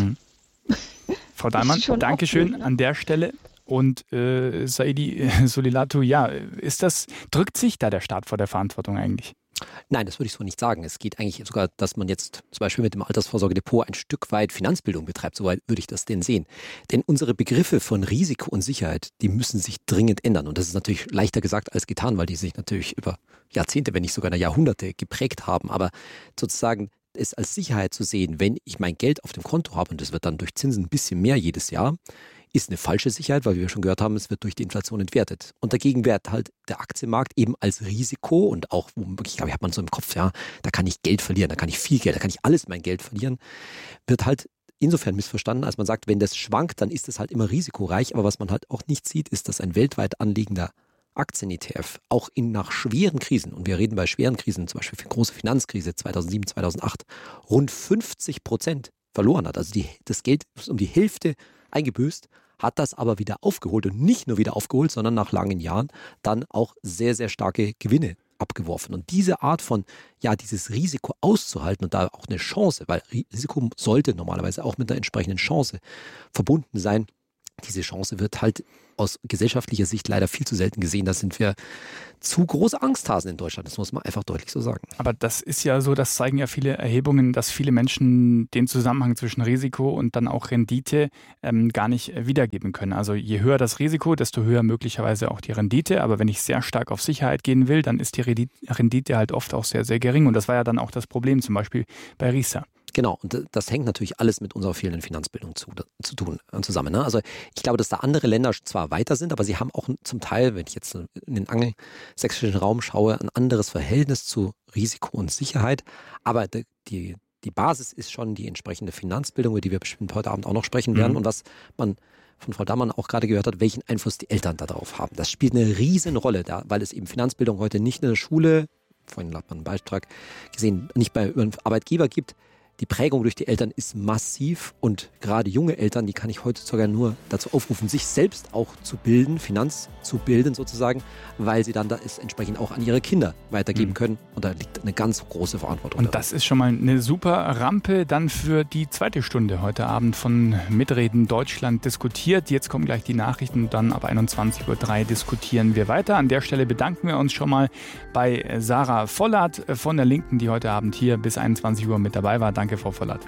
Frau Dahlmann, Dankeschön an der Stelle. Und Saidi Solilatu, ja, drückt sich da der Staat vor der Verantwortung eigentlich? Nein, das würde ich so nicht sagen. Es geht eigentlich sogar, dass man jetzt zum Beispiel mit dem Altersvorsorgedepot ein Stück weit Finanzbildung betreibt. Soweit würde ich das denn sehen. Denn unsere Begriffe von Risiko und Sicherheit, die müssen sich dringend ändern. Und das ist natürlich leichter gesagt als getan, weil die sich natürlich über Jahrzehnte, wenn nicht sogar Jahrhunderte geprägt haben. Aber sozusagen es als Sicherheit zu sehen, wenn ich mein Geld auf dem Konto habe und es wird dann durch Zinsen ein bisschen mehr jedes Jahr, ist eine falsche Sicherheit, weil wir schon gehört haben, es wird durch die Inflation entwertet. Und dagegen wird halt der Aktienmarkt eben als Risiko und auch, ich glaube, hat man so im Kopf, ja, da kann ich Geld verlieren, da kann ich viel Geld, da kann ich alles mein Geld verlieren, wird halt insofern missverstanden, als man sagt, wenn das schwankt, dann ist es halt immer risikoreich, aber was man halt auch nicht sieht, ist, dass ein weltweit anliegender Aktien-ETF auch nach schweren Krisen, und wir reden bei schweren Krisen, zum Beispiel für die große Finanzkrise 2007, 2008, rund 50% verloren hat. Also das Geld ist um die Hälfte eingebüßt, hat das aber wieder aufgeholt und nicht nur wieder aufgeholt, sondern nach langen Jahren dann auch sehr, sehr starke Gewinne abgeworfen. Und diese Art von, dieses Risiko auszuhalten und da auch eine Chance, weil Risiko sollte normalerweise auch mit einer entsprechenden Chance verbunden sein. Diese Chance wird halt aus gesellschaftlicher Sicht leider viel zu selten gesehen. Da sind wir zu große Angsthasen in Deutschland. Das muss man einfach deutlich so sagen. Aber das ist ja so, das zeigen ja viele Erhebungen, dass viele Menschen den Zusammenhang zwischen Risiko und dann auch Rendite gar nicht wiedergeben können. Also je höher das Risiko, desto höher möglicherweise auch die Rendite. Aber wenn ich sehr stark auf Sicherheit gehen will, dann ist die Rendite halt oft auch sehr, sehr gering. Und das war ja dann auch das Problem zum Beispiel bei Riester. Genau, und das hängt natürlich alles mit unserer fehlenden Finanzbildung zusammen. Ne? Also ich glaube, dass da andere Länder zwar weiter sind, aber sie haben auch zum Teil, wenn ich jetzt in den angelsächsischen Raum schaue, ein anderes Verhältnis zu Risiko und Sicherheit. Aber die Basis ist schon die entsprechende Finanzbildung, über die wir bestimmt heute Abend auch noch sprechen werden. Und was man von Frau Dammann auch gerade gehört hat, welchen Einfluss die Eltern darauf haben. Das spielt eine riesen Rolle, weil es eben Finanzbildung heute nicht in der Schule, vorhin hat man einen Beitrag gesehen, nicht bei Arbeitgeber gibt. Die Prägung durch die Eltern ist massiv und gerade junge Eltern, die kann ich heutzutage nur dazu aufrufen, sich selbst auch zu bilden, Finanz zu bilden sozusagen, weil sie dann das entsprechend auch an ihre Kinder weitergeben können. Und da liegt eine ganz große Verantwortung. Und das ist schon mal eine super Rampe dann für die zweite Stunde heute Abend von Mitreden Deutschland diskutiert. Jetzt kommen gleich die Nachrichten und dann ab 21.03 Uhr diskutieren wir weiter. An der Stelle bedanken wir uns schon mal bei Sarah Vollert von der Linken, die heute Abend hier bis 21 Uhr mit dabei war. Danke, Frau Vollert.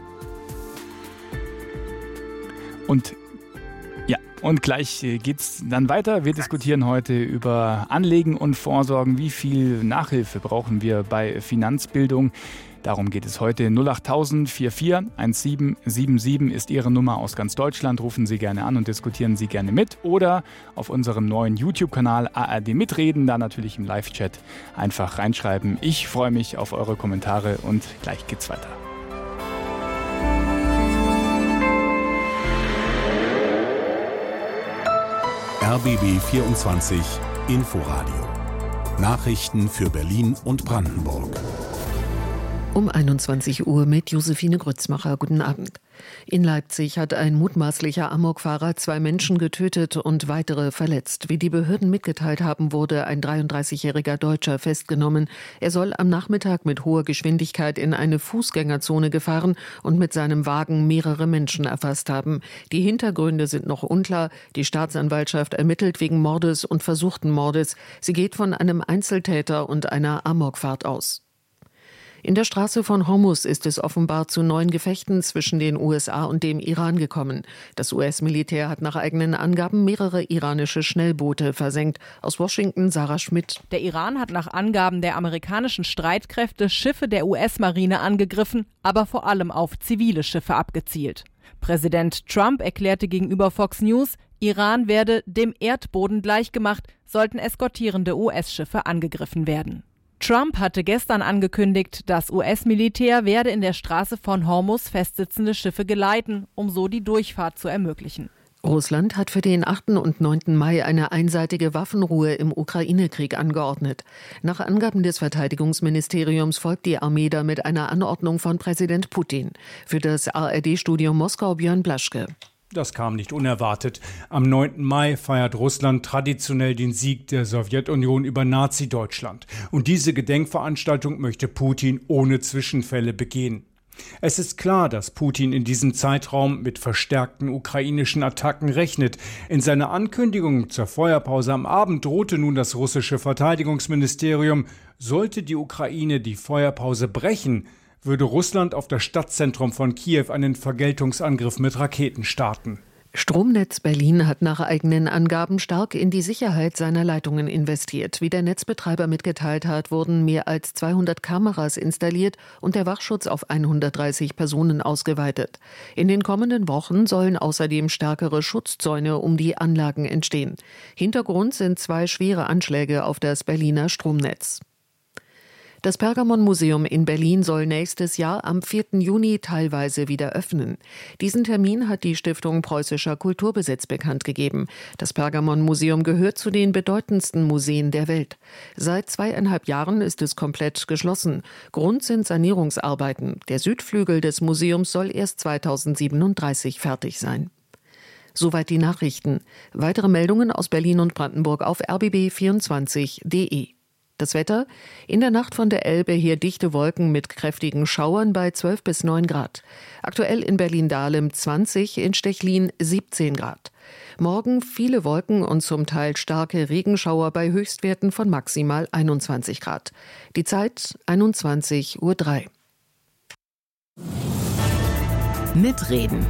Und gleich geht's dann weiter. Wir diskutieren heute über Anlegen und Vorsorgen. Wie viel Nachhilfe brauchen wir bei Finanzbildung? Darum geht es heute. 08000 44 1777 ist Ihre Nummer aus ganz Deutschland. Rufen Sie gerne an und diskutieren Sie gerne mit. Oder auf unserem neuen YouTube-Kanal ARD Mitreden, da natürlich im Live-Chat einfach reinschreiben. Ich freue mich auf eure Kommentare und gleich geht's weiter. RBB 24 Inforadio. Nachrichten für Berlin und Brandenburg. Um 21 Uhr mit Josephine Grützmacher. Guten Abend. In Leipzig hat ein mutmaßlicher Amokfahrer 2 Menschen getötet und weitere verletzt. Wie die Behörden mitgeteilt haben, wurde ein 33-jähriger Deutscher festgenommen. Er soll am Nachmittag mit hoher Geschwindigkeit in eine Fußgängerzone gefahren und mit seinem Wagen mehrere Menschen erfasst haben. Die Hintergründe sind noch unklar. Die Staatsanwaltschaft ermittelt wegen Mordes und versuchten Mordes. Sie geht von einem Einzeltäter und einer Amokfahrt aus. In der Straße von Hormuz ist es offenbar zu neuen Gefechten zwischen den USA und dem Iran gekommen. Das US-Militär hat nach eigenen Angaben mehrere iranische Schnellboote versenkt. Aus Washington Sarah Schmidt. Der Iran hat nach Angaben der amerikanischen Streitkräfte Schiffe der US-Marine angegriffen, aber vor allem auf zivile Schiffe abgezielt. Präsident Trump erklärte gegenüber Fox News, Iran werde dem Erdboden gleichgemacht, sollten eskortierende US-Schiffe angegriffen werden. Trump hatte gestern angekündigt, das US-Militär werde in der Straße von Hormuz festsitzende Schiffe geleiten, um so die Durchfahrt zu ermöglichen. Russland hat für den 8. und 9. Mai eine einseitige Waffenruhe im Ukraine-Krieg angeordnet. Nach Angaben des Verteidigungsministeriums folgt die Armee damit einer Anordnung von Präsident Putin. Für das ARD-Studio Moskau Björn Blaschke. Das kam nicht unerwartet. Am 9. Mai feiert Russland traditionell den Sieg der Sowjetunion über Nazi-Deutschland. Und diese Gedenkveranstaltung möchte Putin ohne Zwischenfälle begehen. Es ist klar, dass Putin in diesem Zeitraum mit verstärkten ukrainischen Attacken rechnet. In seiner Ankündigung zur Feuerpause am Abend drohte nun das russische Verteidigungsministerium, sollte die Ukraine die Feuerpause brechen, würde Russland auf das Stadtzentrum von Kiew einen Vergeltungsangriff mit Raketen starten. Stromnetz Berlin hat nach eigenen Angaben stark in die Sicherheit seiner Leitungen investiert. Wie der Netzbetreiber mitgeteilt hat, wurden mehr als 200 Kameras installiert und der Wachschutz auf 130 Personen ausgeweitet. In den kommenden Wochen sollen außerdem stärkere Schutzzäune um die Anlagen entstehen. Hintergrund sind 2 schwere Anschläge auf das Berliner Stromnetz. Das Pergamon-Museum in Berlin soll nächstes Jahr am 4. Juni teilweise wieder öffnen. Diesen Termin hat die Stiftung Preußischer Kulturbesitz bekannt gegeben. Das Pergamon-Museum gehört zu den bedeutendsten Museen der Welt. Seit 2,5 Jahren ist es komplett geschlossen. Grund sind Sanierungsarbeiten. Der Südflügel des Museums soll erst 2037 fertig sein. Soweit die Nachrichten. Weitere Meldungen aus Berlin und Brandenburg auf rbb24.de. Das Wetter: In der Nacht von der Elbe her dichte Wolken mit kräftigen Schauern bei 12 bis 9 Grad. Aktuell in Berlin-Dahlem 20, in Stechlin 17 Grad. Morgen viele Wolken und zum Teil starke Regenschauer bei Höchstwerten von maximal 21 Grad. Die Zeit 21:03 Uhr. Mitreden.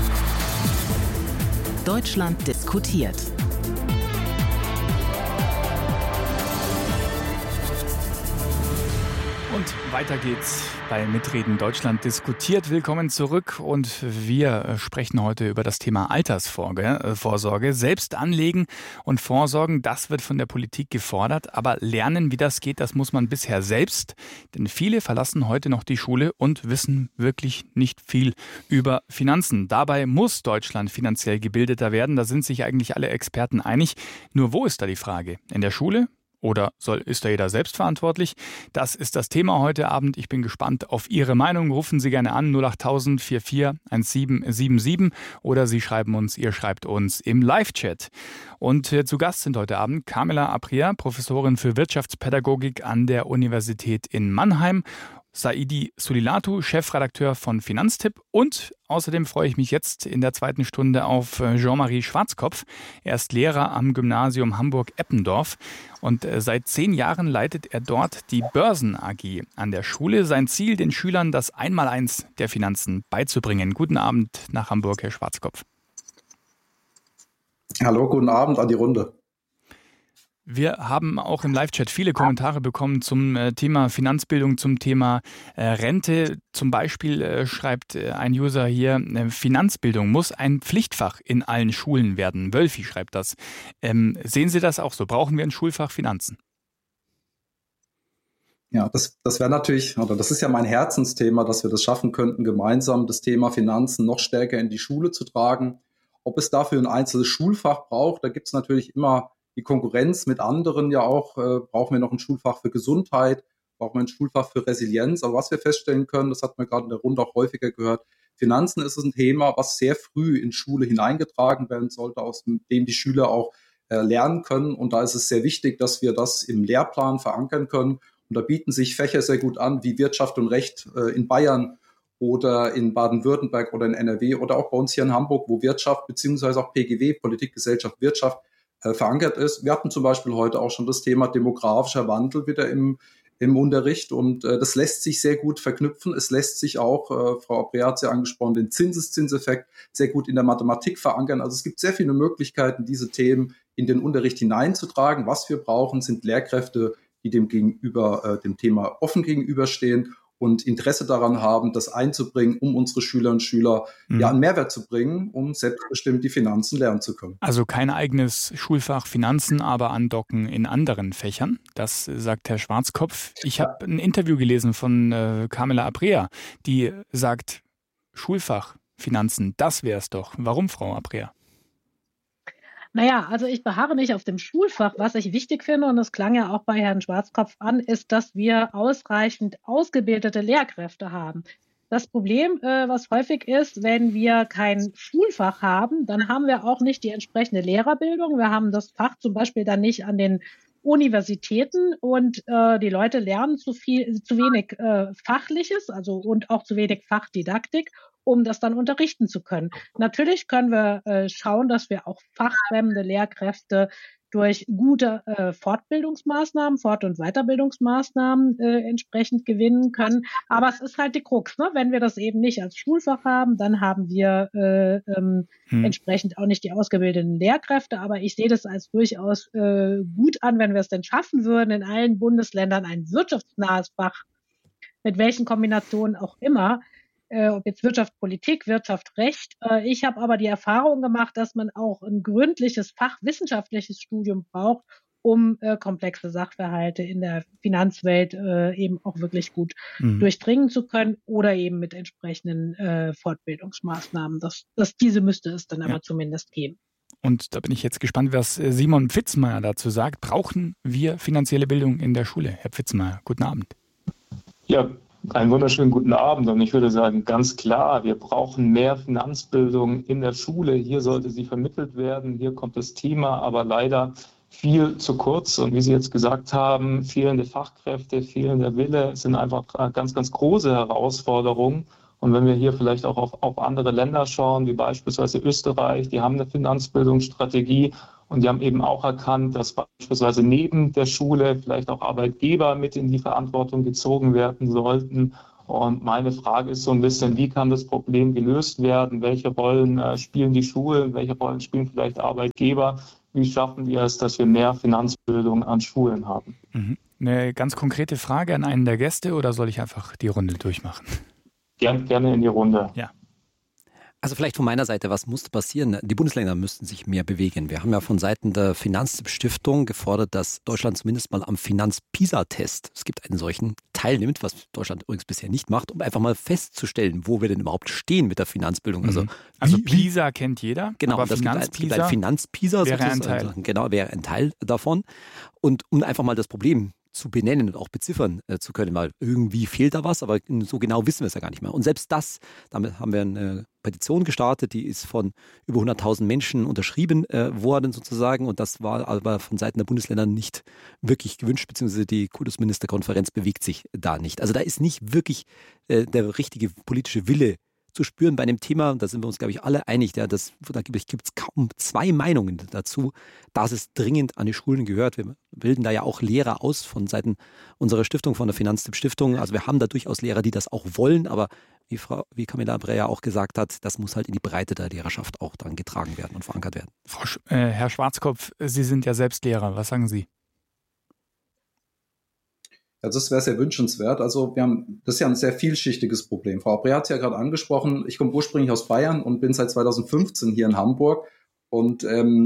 Deutschland diskutiert. Und weiter geht's bei Mitreden Deutschland diskutiert. Willkommen zurück und wir sprechen heute über das Thema Altersvorsorge. Selbst anlegen und vorsorgen, das wird von der Politik gefordert. Aber lernen, wie das geht, das muss man bisher selbst. Denn viele verlassen heute noch die Schule und wissen wirklich nicht viel über Finanzen. Dabei muss Deutschland finanziell gebildeter werden. Da sind sich eigentlich alle Experten einig. Nur wo ist da die Frage? In der Schule? Oder ist da jeder selbst verantwortlich? Das ist das Thema heute Abend. Ich bin gespannt auf Ihre Meinung. Rufen Sie gerne an 08000 44 1777 oder ihr schreibt uns im Live-Chat. Und zu Gast sind heute Abend Kamila Aprea, Professorin für Wirtschaftspädagogik an der Universität in Mannheim, Saidi Sulilatu, Chefredakteur von Finanztipp, und außerdem freue ich mich jetzt in der zweiten Stunde auf Jean-Marie Schwarzkopf. Er ist Lehrer am Gymnasium Hamburg-Eppendorf und seit 10 Jahren leitet er dort die Börsen AG an der Schule. Sein Ziel, den Schülern das Einmaleins der Finanzen beizubringen. Guten Abend nach Hamburg, Herr Schwarzkopf. Hallo, guten Abend an die Runde. Wir haben auch im Live-Chat viele Kommentare bekommen zum Thema Finanzbildung, zum Thema Rente. Zum Beispiel schreibt ein User hier, Finanzbildung muss ein Pflichtfach in allen Schulen werden. Wölfi schreibt das. Sehen Sie das auch so? Brauchen wir ein Schulfach Finanzen? Ja, das wäre natürlich, oder das ist ja mein Herzensthema, dass wir das schaffen könnten, gemeinsam das Thema Finanzen noch stärker in die Schule zu tragen. Ob es dafür ein einzelnes Schulfach braucht, da gibt es natürlich immer die Konkurrenz mit anderen ja auch. Brauchen wir noch ein Schulfach für Gesundheit, brauchen wir ein Schulfach für Resilienz. Aber was wir feststellen können, das hat man gerade in der Runde auch häufiger gehört, Finanzen ist ein Thema, was sehr früh in Schule hineingetragen werden sollte, aus dem die Schüler auch lernen können. Und da ist es sehr wichtig, dass wir das im Lehrplan verankern können. Und da bieten sich Fächer sehr gut an, wie Wirtschaft und Recht in Bayern oder in Baden-Württemberg oder in NRW oder auch bei uns hier in Hamburg, wo Wirtschaft beziehungsweise auch PGW, Politik, Gesellschaft, Wirtschaft, verankert ist. Wir hatten zum Beispiel heute auch schon das Thema demografischer Wandel wieder im Unterricht und das lässt sich sehr gut verknüpfen. Es lässt sich auch, Frau Aprea hat es ja angesprochen, den Zinseszinseffekt sehr gut in der Mathematik verankern. Also es gibt sehr viele Möglichkeiten, diese Themen in den Unterricht hineinzutragen. Was wir brauchen, sind Lehrkräfte, die dem Thema offen gegenüberstehen und Interesse daran haben, das einzubringen, um unsere Schülerinnen und Schüler einen Mehrwert zu bringen, um selbstbestimmt die Finanzen lernen zu können. Also kein eigenes Schulfach Finanzen, aber andocken in anderen Fächern. Das sagt Herr Schwarzkopf. Ich habe ein Interview gelesen von Kamila Aprea, die sagt, Schulfach Finanzen, das wäre es doch. Warum, Frau Aprea? Naja, also ich beharre nicht auf dem Schulfach. Was ich wichtig finde, und das klang ja auch bei Herrn Schwarzkopf an, ist, dass wir ausreichend ausgebildete Lehrkräfte haben. Das Problem, was häufig ist, wenn wir kein Schulfach haben, dann haben wir auch nicht die entsprechende Lehrerbildung. Wir haben das Fach zum Beispiel dann nicht an den Universitäten und die Leute lernen zu wenig Fachliches, also und auch zu wenig Fachdidaktik, um das dann unterrichten zu können. Natürlich können wir schauen, dass wir auch fachfremde Lehrkräfte durch gute Fortbildungsmaßnahmen, Fort- und Weiterbildungsmaßnahmen entsprechend gewinnen können. Aber es ist halt die Krux, ne? Wenn wir das eben nicht als Schulfach haben, dann haben wir entsprechend auch nicht die ausgebildeten Lehrkräfte. Aber ich sehe das als durchaus gut an, wenn wir es denn schaffen würden, in allen Bundesländern ein wirtschaftsnahes Fach, mit welchen Kombinationen auch immer, ob jetzt Wirtschaft, Politik, Wirtschaft, Recht. Ich habe aber die Erfahrung gemacht, dass man auch ein gründliches fachwissenschaftliches Studium braucht, um komplexe Sachverhalte in der Finanzwelt eben auch wirklich gut durchdringen zu können oder eben mit entsprechenden Fortbildungsmaßnahmen. Diese müsste es dann aber zumindest geben. Und da bin ich jetzt gespannt, was Simon Pfitzmeier dazu sagt. Brauchen wir finanzielle Bildung in der Schule? Herr Pfitzmeier, guten Abend. Ja, einen wunderschönen guten Abend. Und ich würde sagen, ganz klar, wir brauchen mehr Finanzbildung in der Schule. Hier sollte sie vermittelt werden. Hier kommt das Thema aber leider viel zu kurz. Und wie Sie jetzt gesagt haben, fehlende Fachkräfte, fehlender Wille sind einfach ganz, ganz große Herausforderungen. Und wenn wir hier vielleicht auch auf andere Länder schauen, wie beispielsweise Österreich, die haben eine Finanzbildungsstrategie und die haben eben auch erkannt, dass beispielsweise neben der Schule vielleicht auch Arbeitgeber mit in die Verantwortung gezogen werden sollten. Und meine Frage ist so ein bisschen, wie kann das Problem gelöst werden? Welche Rollen spielen die Schulen? Welche Rollen spielen vielleicht Arbeitgeber? Wie schaffen wir es, dass wir mehr Finanzbildung an Schulen haben? Eine ganz konkrete Frage an einen der Gäste oder soll ich einfach die Runde durchmachen? Gerne in die Runde. Ja. Also vielleicht von meiner Seite, was muss passieren? Die Bundesländer müssten sich mehr bewegen. Wir haben ja von Seiten der Finanzstiftung gefordert, dass Deutschland zumindest mal am Finanz-PISA-Test, es gibt einen solchen, teilnimmt, was Deutschland übrigens bisher nicht macht, um einfach mal festzustellen, wo wir denn überhaupt stehen mit der Finanzbildung. Also PISA kennt jeder, genau, aber es gibt ein Finanz-PISA, wäre ein Teil. Genau, wäre ein Teil davon. Und um einfach mal das Problem zu benennen und auch beziffern zu können, weil irgendwie fehlt da was, aber so genau wissen wir es ja gar nicht mehr. Und selbst das, damit haben wir eine Petition gestartet, die ist von über 100.000 Menschen unterschrieben worden sozusagen und das war aber von Seiten der Bundesländer nicht wirklich gewünscht, beziehungsweise die Kultusministerkonferenz bewegt sich da nicht. Also da ist nicht wirklich der richtige politische Wille zu spüren bei einem Thema, da sind wir uns, glaube ich, alle einig, da gibt es kaum zwei Meinungen dazu, dass es dringend an die Schulen gehört. Wir bilden da ja auch Lehrer aus von Seiten unserer Stiftung, von der Finanztipp-Stiftung. Also wir haben da durchaus Lehrer, die das auch wollen, aber wie Camilla Breyer auch gesagt hat, das muss halt in die Breite der Lehrerschaft auch dann getragen werden und verankert werden. Herr Schwarzkopf, Sie sind ja selbst Lehrer. Was sagen Sie? Also das wäre sehr wünschenswert. Also das ist ja ein sehr vielschichtiges Problem. Frau Breyer hat es ja gerade angesprochen. Ich komme ursprünglich aus Bayern und bin seit 2015 hier in Hamburg. Und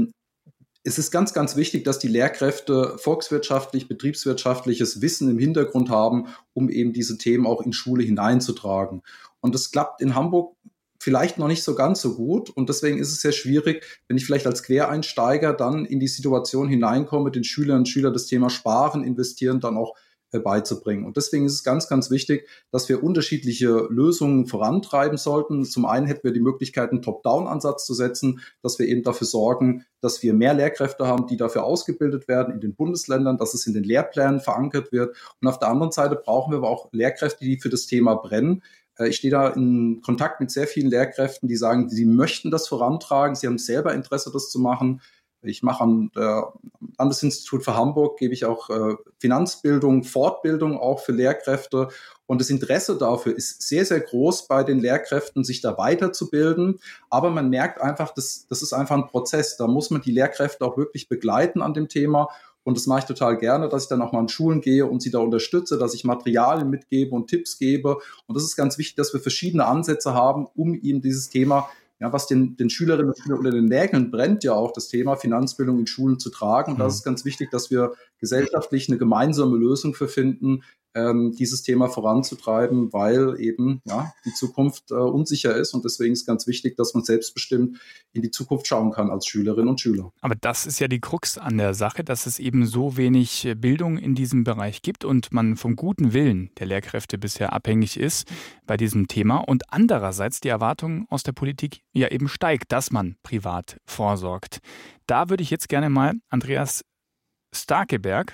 es ist ganz, ganz wichtig, dass die Lehrkräfte volkswirtschaftlich, betriebswirtschaftliches Wissen im Hintergrund haben, um eben diese Themen auch in Schule hineinzutragen. Und das klappt in Hamburg vielleicht noch nicht so ganz so gut. Und deswegen ist es sehr schwierig, wenn ich vielleicht als Quereinsteiger dann in die Situation hineinkomme, den Schülerinnen und Schülern das Thema Sparen, Investieren dann auch beizubringen. Und deswegen ist es ganz, ganz wichtig, dass wir unterschiedliche Lösungen vorantreiben sollten. Zum einen hätten wir die Möglichkeit, einen Top-Down-Ansatz zu setzen, dass wir eben dafür sorgen, dass wir mehr Lehrkräfte haben, die dafür ausgebildet werden in den Bundesländern, dass es in den Lehrplänen verankert wird. Und auf der anderen Seite brauchen wir aber auch Lehrkräfte, die für das Thema brennen. Ich stehe da in Kontakt mit sehr vielen Lehrkräften, die sagen, sie möchten das vorantragen, sie haben selber Interesse, das zu machen. Ich mache am Landesinstitut für Hamburg, gebe ich auch Finanzbildung, Fortbildung auch für Lehrkräfte. Und das Interesse dafür ist sehr, sehr groß bei den Lehrkräften, sich da weiterzubilden. Aber man merkt einfach, das ist einfach ein Prozess. Da muss man die Lehrkräfte auch wirklich begleiten an dem Thema. Und das mache ich total gerne, dass ich dann auch mal in Schulen gehe und sie da unterstütze, dass ich Materialien mitgebe und Tipps gebe. Und das ist ganz wichtig, dass wir verschiedene Ansätze haben, um eben dieses Thema, ja, was den Schülerinnen und Schülern unter den Nägeln brennt, ja auch das Thema Finanzbildung in Schulen zu tragen. Und das ist ganz wichtig, dass wir gesellschaftlich eine gemeinsame Lösung für finden, dieses Thema voranzutreiben, weil eben die Zukunft unsicher ist. Und deswegen ist ganz wichtig, dass man selbstbestimmt in die Zukunft schauen kann als Schülerinnen und Schüler. Aber das ist ja die Krux an der Sache, dass es eben so wenig Bildung in diesem Bereich gibt und man vom guten Willen der Lehrkräfte bisher abhängig ist bei diesem Thema. Und andererseits die Erwartung aus der Politik ja eben steigt, dass man privat vorsorgt. Da würde ich jetzt gerne mal Andreas Starkeberg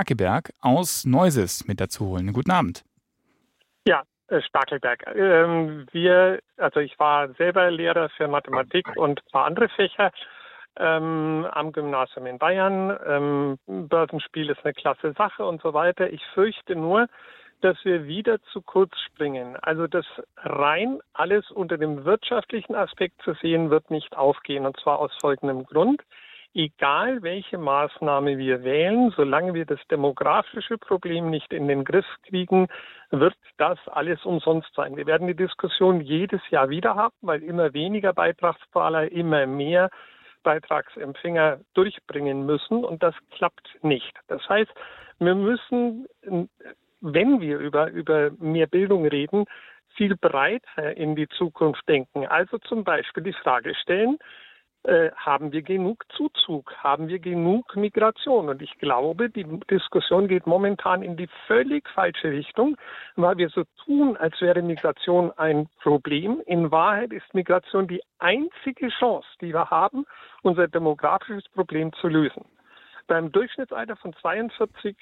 aus Neuses mit dazu holen. Guten Abend. Ja, Starkeberg. Ich war selber Lehrer für Mathematik und ein paar andere Fächer am Gymnasium in Bayern. Börsenspiel ist eine klasse Sache und so weiter. Ich fürchte nur, dass wir wieder zu kurz springen. Also das rein alles unter dem wirtschaftlichen Aspekt zu sehen, wird nicht aufgehen. Und zwar aus folgendem Grund. Egal welche Maßnahme wir wählen, solange wir das demografische Problem nicht in den Griff kriegen, wird das alles umsonst sein. Wir werden die Diskussion jedes Jahr wieder haben, weil immer weniger Beitragszahler, immer mehr Bildungsbeitragsempfänger durchbringen müssen und das klappt nicht. Das heißt, wir müssen, wenn wir über mehr Bildung reden, viel breiter in die Zukunft denken. Also zum Beispiel die Frage stellen, haben wir genug Zuzug? Haben wir genug Migration? Und ich glaube, die Diskussion geht momentan in die völlig falsche Richtung, weil wir so tun, als wäre Migration ein Problem. In Wahrheit ist Migration die einzige Chance, die wir haben, unser demografisches Problem zu lösen. Beim Durchschnittsalter von 42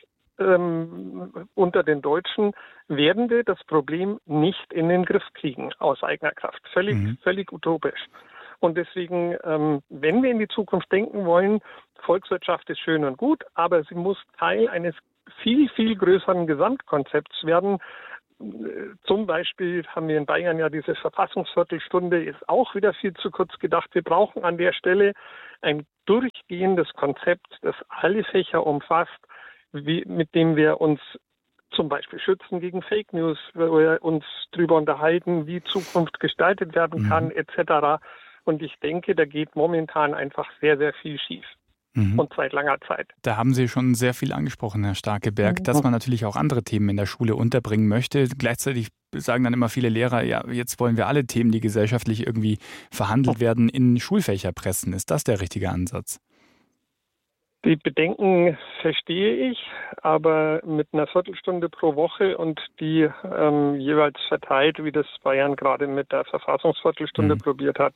unter den Deutschen werden wir das Problem nicht in den Griff kriegen aus eigener Kraft. Völlig utopisch. Und deswegen, wenn wir in die Zukunft denken wollen, Volkswirtschaft ist schön und gut, aber sie muss Teil eines viel, viel größeren Gesamtkonzepts werden. Zum Beispiel haben wir in Bayern ja diese Verfassungsviertelstunde, ist auch wieder viel zu kurz gedacht. Wir brauchen an der Stelle ein durchgehendes Konzept, das alle Fächer umfasst, mit dem wir uns zum Beispiel schützen gegen Fake News, wo wir uns darüber unterhalten, wie Zukunft gestaltet werden kann, etc. Und ich denke, da geht momentan einfach sehr, sehr viel schief. Und seit langer Zeit. Da haben Sie schon sehr viel angesprochen, Herr Starkeberg, dass man natürlich auch andere Themen in der Schule unterbringen möchte. Gleichzeitig sagen dann immer viele Lehrer, ja, jetzt wollen wir alle Themen, die gesellschaftlich irgendwie verhandelt werden, in Schulfächer pressen. Ist das der richtige Ansatz? Die Bedenken verstehe ich, aber mit einer Viertelstunde pro Woche und die jeweils verteilt, wie das Bayern gerade mit der Verfassungsviertelstunde probiert hat,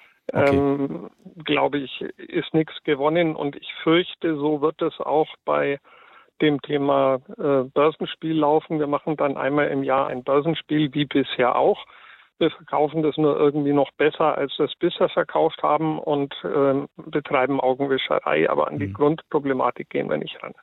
glaube ich, ist nichts gewonnen. Und ich fürchte, so wird es auch bei dem Thema Börsenspiel laufen. Wir machen dann einmal im Jahr ein Börsenspiel, wie bisher auch. Wir verkaufen das nur irgendwie noch besser, als wir es bisher verkauft haben und betreiben Augenwischerei. Aber an die Grundproblematik gehen wir nicht ran.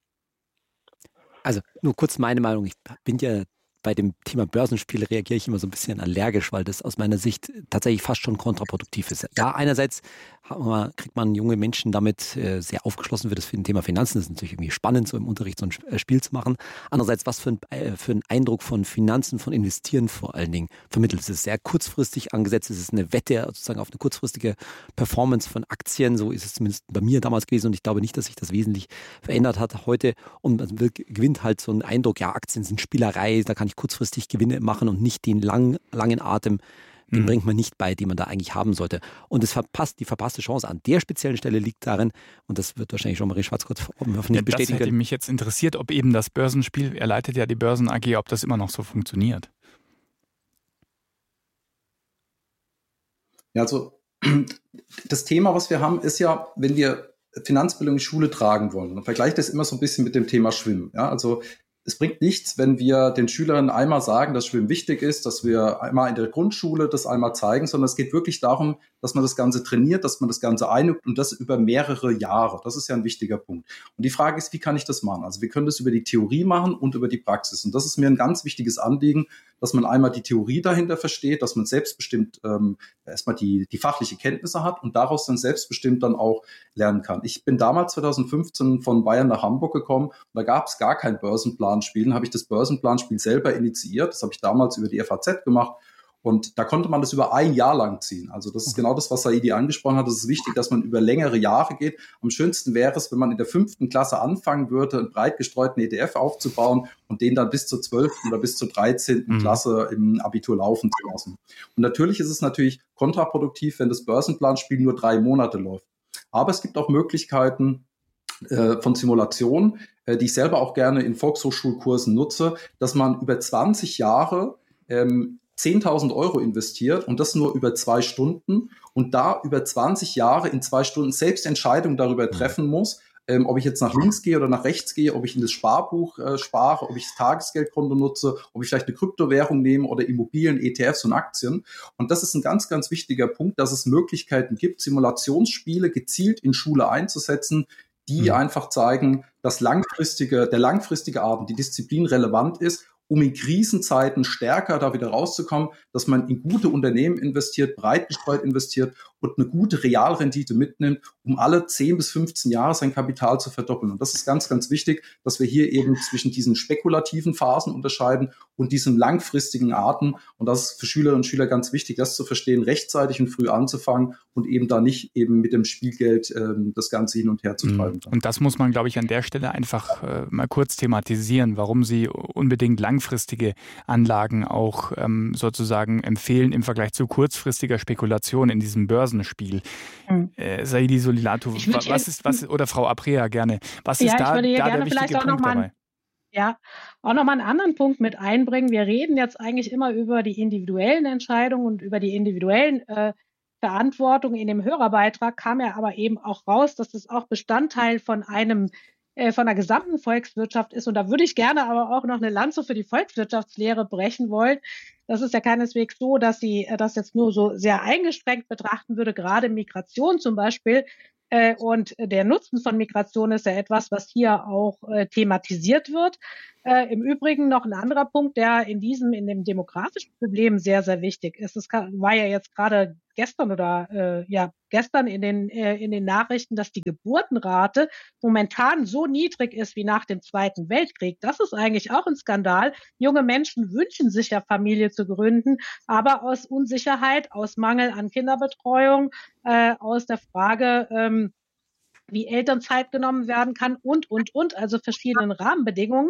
Also nur kurz meine Meinung. Ich bin ja bei dem Thema Börsenspiele reagiere ich immer so ein bisschen allergisch, weil das aus meiner Sicht tatsächlich fast schon kontraproduktiv ist. Ja, einerseits kriegt man junge Menschen damit sehr aufgeschlossen für das Thema Finanzen. Das ist natürlich irgendwie spannend, so im Unterricht so ein Spiel zu machen. Andererseits, was für ein Eindruck von Finanzen, von Investieren vor allen Dingen vermittelt. Es ist sehr kurzfristig angesetzt. Es ist eine Wette sozusagen auf eine kurzfristige Performance von Aktien. So ist es zumindest bei mir damals gewesen und ich glaube nicht, dass sich das wesentlich verändert hat heute. Und man gewinnt halt so einen Eindruck, ja, Aktien sind Spielerei, da kann ich kurzfristig Gewinne machen und nicht den langen Atem, den bringt man nicht bei, den man da eigentlich haben sollte. Und die verpasste Chance an der speziellen Stelle liegt darin, und das wird wahrscheinlich Jean-Marie Schwarz-Kurz hoffentlich bestätigen. Das hätte mich jetzt interessiert, ob eben das Börsenspiel, er leitet ja die Börsen AG, ob das immer noch so funktioniert. Ja, also das Thema, was wir haben, ist ja, wenn wir Finanzbildung in die Schule tragen wollen, dann vergleiche ich das immer so ein bisschen mit dem Thema Schwimmen. Ja, also es bringt nichts, wenn wir den Schülern einmal sagen, dass Schwimmen wichtig ist, dass wir einmal in der Grundschule das einmal zeigen, sondern es geht wirklich darum, dass man das Ganze trainiert, dass man das Ganze einübt und das über mehrere Jahre. Das ist ja ein wichtiger Punkt. Und die Frage ist, wie kann ich das machen? Also wir können das über die Theorie machen und über die Praxis. Und das ist mir ein ganz wichtiges Anliegen, dass man einmal die Theorie dahinter versteht, dass man selbstbestimmt erstmal die fachliche Kenntnisse hat und daraus dann selbstbestimmt dann auch lernen kann. Ich bin damals 2015 von Bayern nach Hamburg gekommen und da gab es gar kein Börsenplanspiel. Dann habe ich das Börsenplanspiel selber initiiert. Das habe ich damals über die FAZ gemacht. Und da konnte man das über ein Jahr lang ziehen. Also das ist genau das, was Saidi angesprochen hat. Es ist wichtig, dass man über längere Jahre geht. Am schönsten wäre es, wenn man in der 5. Klasse anfangen würde, einen breit gestreuten ETF aufzubauen und den dann bis zur 12. oder bis zur 13. Klasse im Abitur laufen zu lassen. Und natürlich ist es kontraproduktiv, wenn das Börsenplanspiel nur 3 Monate läuft. Aber es gibt auch Möglichkeiten von Simulationen, die ich selber auch gerne in Volkshochschulkursen nutze, dass man über 20 Jahre 10.000 € investiert und das nur über 2 Stunden und da über 20 Jahre in 2 Stunden selbst Entscheidungen darüber treffen muss, ob ich jetzt nach links gehe oder nach rechts gehe, ob ich in das Sparbuch spare, ob ich das Tagesgeldkonto nutze, ob ich vielleicht eine Kryptowährung nehme oder Immobilien, ETFs und Aktien. Und das ist ein ganz, ganz wichtiger Punkt, dass es Möglichkeiten gibt, Simulationsspiele gezielt in Schule einzusetzen, die einfach zeigen, dass der langfristige Abend, die Disziplin relevant ist, um in Krisenzeiten stärker da wieder rauszukommen, dass man in gute Unternehmen investiert, breit gestreut investiert und eine gute Realrendite mitnimmt, um alle 10 bis 15 Jahre sein Kapital zu verdoppeln. Und das ist ganz, ganz wichtig, dass wir hier eben zwischen diesen spekulativen Phasen unterscheiden und diesen langfristigen Arten. Und das ist für Schülerinnen und Schüler ganz wichtig, das zu verstehen, rechtzeitig und früh anzufangen und eben da nicht eben mit dem Spielgeld das Ganze hin und her zu treiben. Und das muss man, glaube ich, an der Stelle einfach mal kurz thematisieren, warum Sie unbedingt langfristige Anlagen auch sozusagen empfehlen im Vergleich zu kurzfristiger Spekulation in diesem Börsenspiel. Saidi Solilatu, oder Frau Aprea gerne, was ist da der wichtige Punkt dabei? Ja, auch nochmal einen anderen Punkt mit einbringen. Wir reden jetzt eigentlich immer über die individuellen Entscheidungen und über die individuellen Verantwortung. In dem Hörerbeitrag kam ja aber eben auch raus, dass das auch Bestandteil von der gesamten Volkswirtschaft ist. Und da würde ich gerne aber auch noch eine Lanze für die Volkswirtschaftslehre brechen wollen. Das ist ja keineswegs so, dass sie das jetzt nur so sehr eingeschränkt betrachten würde, gerade Migration zum Beispiel. Und der Nutzen von Migration ist ja etwas, was hier auch thematisiert wird. Im Übrigen noch ein anderer Punkt, der in dem demografischen Problem sehr, sehr wichtig ist. Es war ja jetzt gerade gestern in den Nachrichten, dass die Geburtenrate momentan so niedrig ist wie nach dem Zweiten Weltkrieg. Das ist eigentlich auch ein Skandal. Junge Menschen wünschen sich ja, Familie zu gründen, aber aus Unsicherheit, aus Mangel an Kinderbetreuung, aus der Frage, wie Elternzeit genommen werden kann und, also verschiedenen Rahmenbedingungen,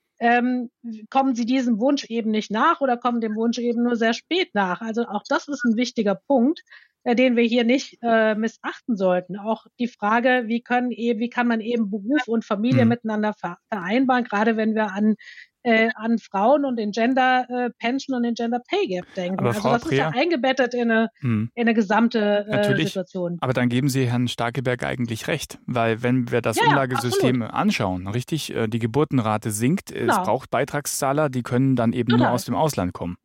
kommen sie diesem Wunsch eben nicht nach oder kommen dem Wunsch eben nur sehr spät nach. Also auch das ist ein wichtiger Punkt, den wir hier nicht missachten sollten. Auch die Frage, wie kann man eben Beruf und Familie miteinander vereinbaren, gerade wenn wir an Frauen und den Gender Pension und den Gender Pay Gap denken. Aber also das ist ja eingebettet in eine gesamte Situation. Aber dann geben Sie Herrn Starkeberg eigentlich recht, weil wenn wir das Umlagesystem anschauen, richtig, die Geburtenrate sinkt, es braucht Beitragszahler, die können dann eben nur aus dem Ausland kommen.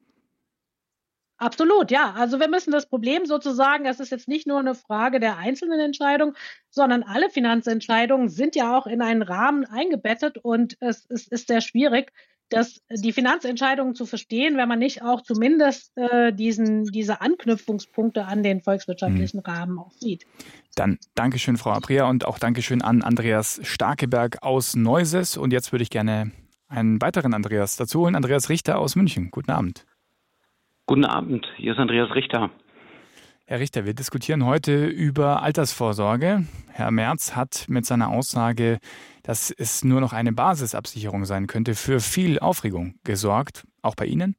Absolut, ja. Also wir müssen das Problem sozusagen, das ist jetzt nicht nur eine Frage der einzelnen Entscheidung, sondern alle Finanzentscheidungen sind ja auch in einen Rahmen eingebettet und es ist sehr schwierig, die Finanzentscheidungen zu verstehen, wenn man nicht auch zumindest diese Anknüpfungspunkte an den volkswirtschaftlichen Rahmen auch sieht. Dann Dankeschön, Frau Aprea, und auch Dankeschön an Andreas Starkeberg aus Neuses. Und jetzt würde ich gerne einen weiteren Andreas dazu holen, Andreas Richter aus München. Guten Abend. Guten Abend, hier ist Andreas Richter. Herr Richter, wir diskutieren heute über Altersvorsorge. Herr Merz hat mit seiner Aussage, dass es nur noch eine Basisabsicherung sein könnte, für viel Aufregung gesorgt. Auch bei Ihnen?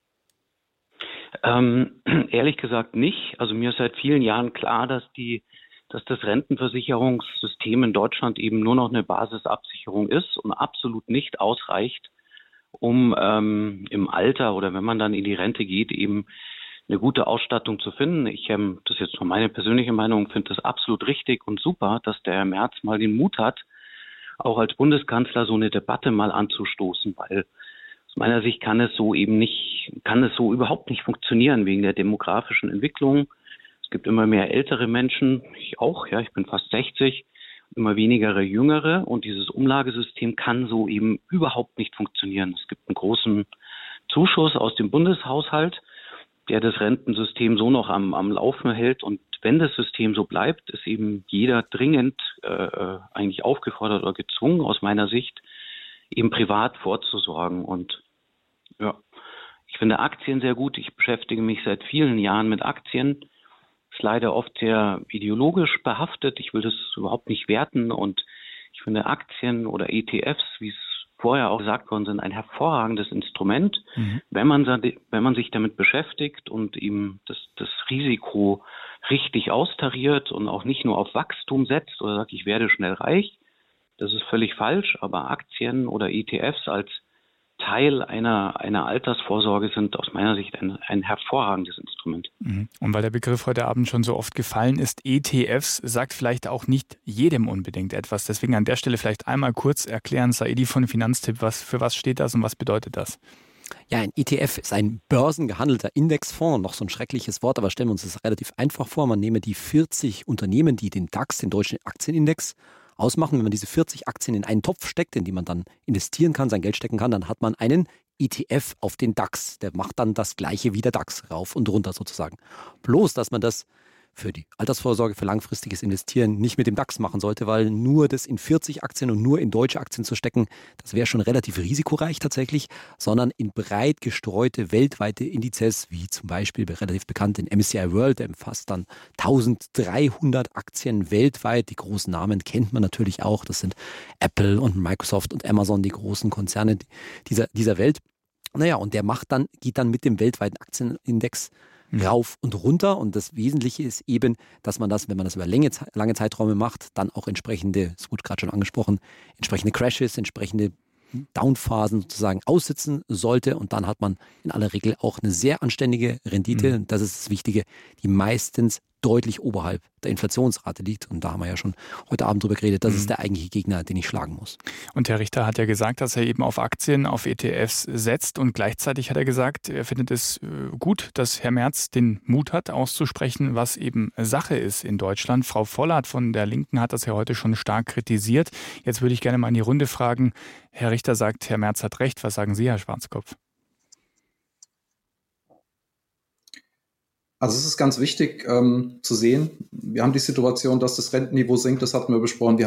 Ehrlich gesagt nicht. Also mir ist seit vielen Jahren klar, dass das Rentenversicherungssystem in Deutschland eben nur noch eine Basisabsicherung ist und absolut nicht ausreicht, um im Alter oder wenn man dann in die Rente geht, eben eine gute Ausstattung zu finden. Das ist jetzt nur meine persönliche Meinung, finde das absolut richtig und super, dass der Herr Merz mal den Mut hat, auch als Bundeskanzler so eine Debatte mal anzustoßen, weil aus meiner Sicht kann es so überhaupt nicht funktionieren wegen der demografischen Entwicklung. Es gibt immer mehr ältere Menschen, ich auch, ja, ich bin fast 60, immer weniger Jüngere und dieses Umlagesystem kann so eben überhaupt nicht funktionieren. Es gibt einen großen Zuschuss aus dem Bundeshaushalt, der das Rentensystem so noch am Laufen hält. Und wenn das System so bleibt, ist eben jeder dringend eigentlich aufgefordert oder gezwungen, aus meiner Sicht, eben privat vorzusorgen. Und ja, ich finde Aktien sehr gut. Ich beschäftige mich seit vielen Jahren mit Aktien. Ist leider oft sehr ideologisch behaftet. Ich will das überhaupt nicht werten. Und ich finde Aktien oder ETFs, wie es vorher auch gesagt worden sind, ein hervorragendes Instrument, wenn man sich damit beschäftigt und eben das Risiko richtig austariert und auch nicht nur auf Wachstum setzt oder sagt, ich werde schnell reich. Das ist völlig falsch, aber Aktien oder ETFs als Teil einer Altersvorsorge sind aus meiner Sicht ein hervorragendes Instrument. Und weil der Begriff heute Abend schon so oft gefallen ist, ETFs sagt vielleicht auch nicht jedem unbedingt etwas. Deswegen an der Stelle vielleicht einmal kurz erklären, Saidi von Finanztipp, für was steht das und was bedeutet das? Ja, ein ETF ist ein börsengehandelter Indexfonds, noch so ein schreckliches Wort, aber stellen wir uns das relativ einfach vor. Man nehme die 40 Unternehmen, die den DAX, den deutschen Aktienindex, ausmachen. Wenn man diese 40 Aktien in einen Topf steckt, in die man dann investieren kann, sein Geld stecken kann, dann hat man einen ETF auf den DAX. Der macht dann das Gleiche wie der DAX, rauf und runter sozusagen. Bloß, dass man das für die Altersvorsorge, für langfristiges Investieren nicht mit dem DAX machen sollte, weil nur das in 40 Aktien und nur in deutsche Aktien zu stecken, das wäre schon relativ risikoreich tatsächlich, sondern in breit gestreute weltweite Indizes, wie zum Beispiel relativ bekannt den MSCI World, der umfasst dann 1300 Aktien weltweit. Die großen Namen kennt man natürlich auch, das sind Apple und Microsoft und Amazon, die großen Konzerne dieser Welt. Naja, und der geht dann mit dem weltweiten Aktienindex rauf und runter. Und das Wesentliche ist eben, dass man das, wenn man das über lange Zeiträume macht, dann auch entsprechende, das wurde gerade schon angesprochen, entsprechende Crashes, entsprechende Downphasen sozusagen aussitzen sollte. Und dann hat man in aller Regel auch eine sehr anständige Rendite. Und das ist das Wichtige, die meistens deutlich oberhalb der Inflationsrate liegt. Und da haben wir ja schon heute Abend drüber geredet. Das ist der eigentliche Gegner, den ich schlagen muss. Und Herr Richter hat ja gesagt, dass er eben auf Aktien, auf ETFs setzt. Und gleichzeitig hat er gesagt, er findet es gut, dass Herr Merz den Mut hat, auszusprechen, was eben Sache ist in Deutschland. Frau Vollert von der Linken hat das ja heute schon stark kritisiert. Jetzt würde ich gerne mal in die Runde fragen. Herr Richter sagt, Herr Merz hat recht. Was sagen Sie, Herr Schwarzkopf? Also es ist ganz wichtig zu sehen, wir haben die Situation, dass das Rentenniveau sinkt, das hatten wir besprochen. Wir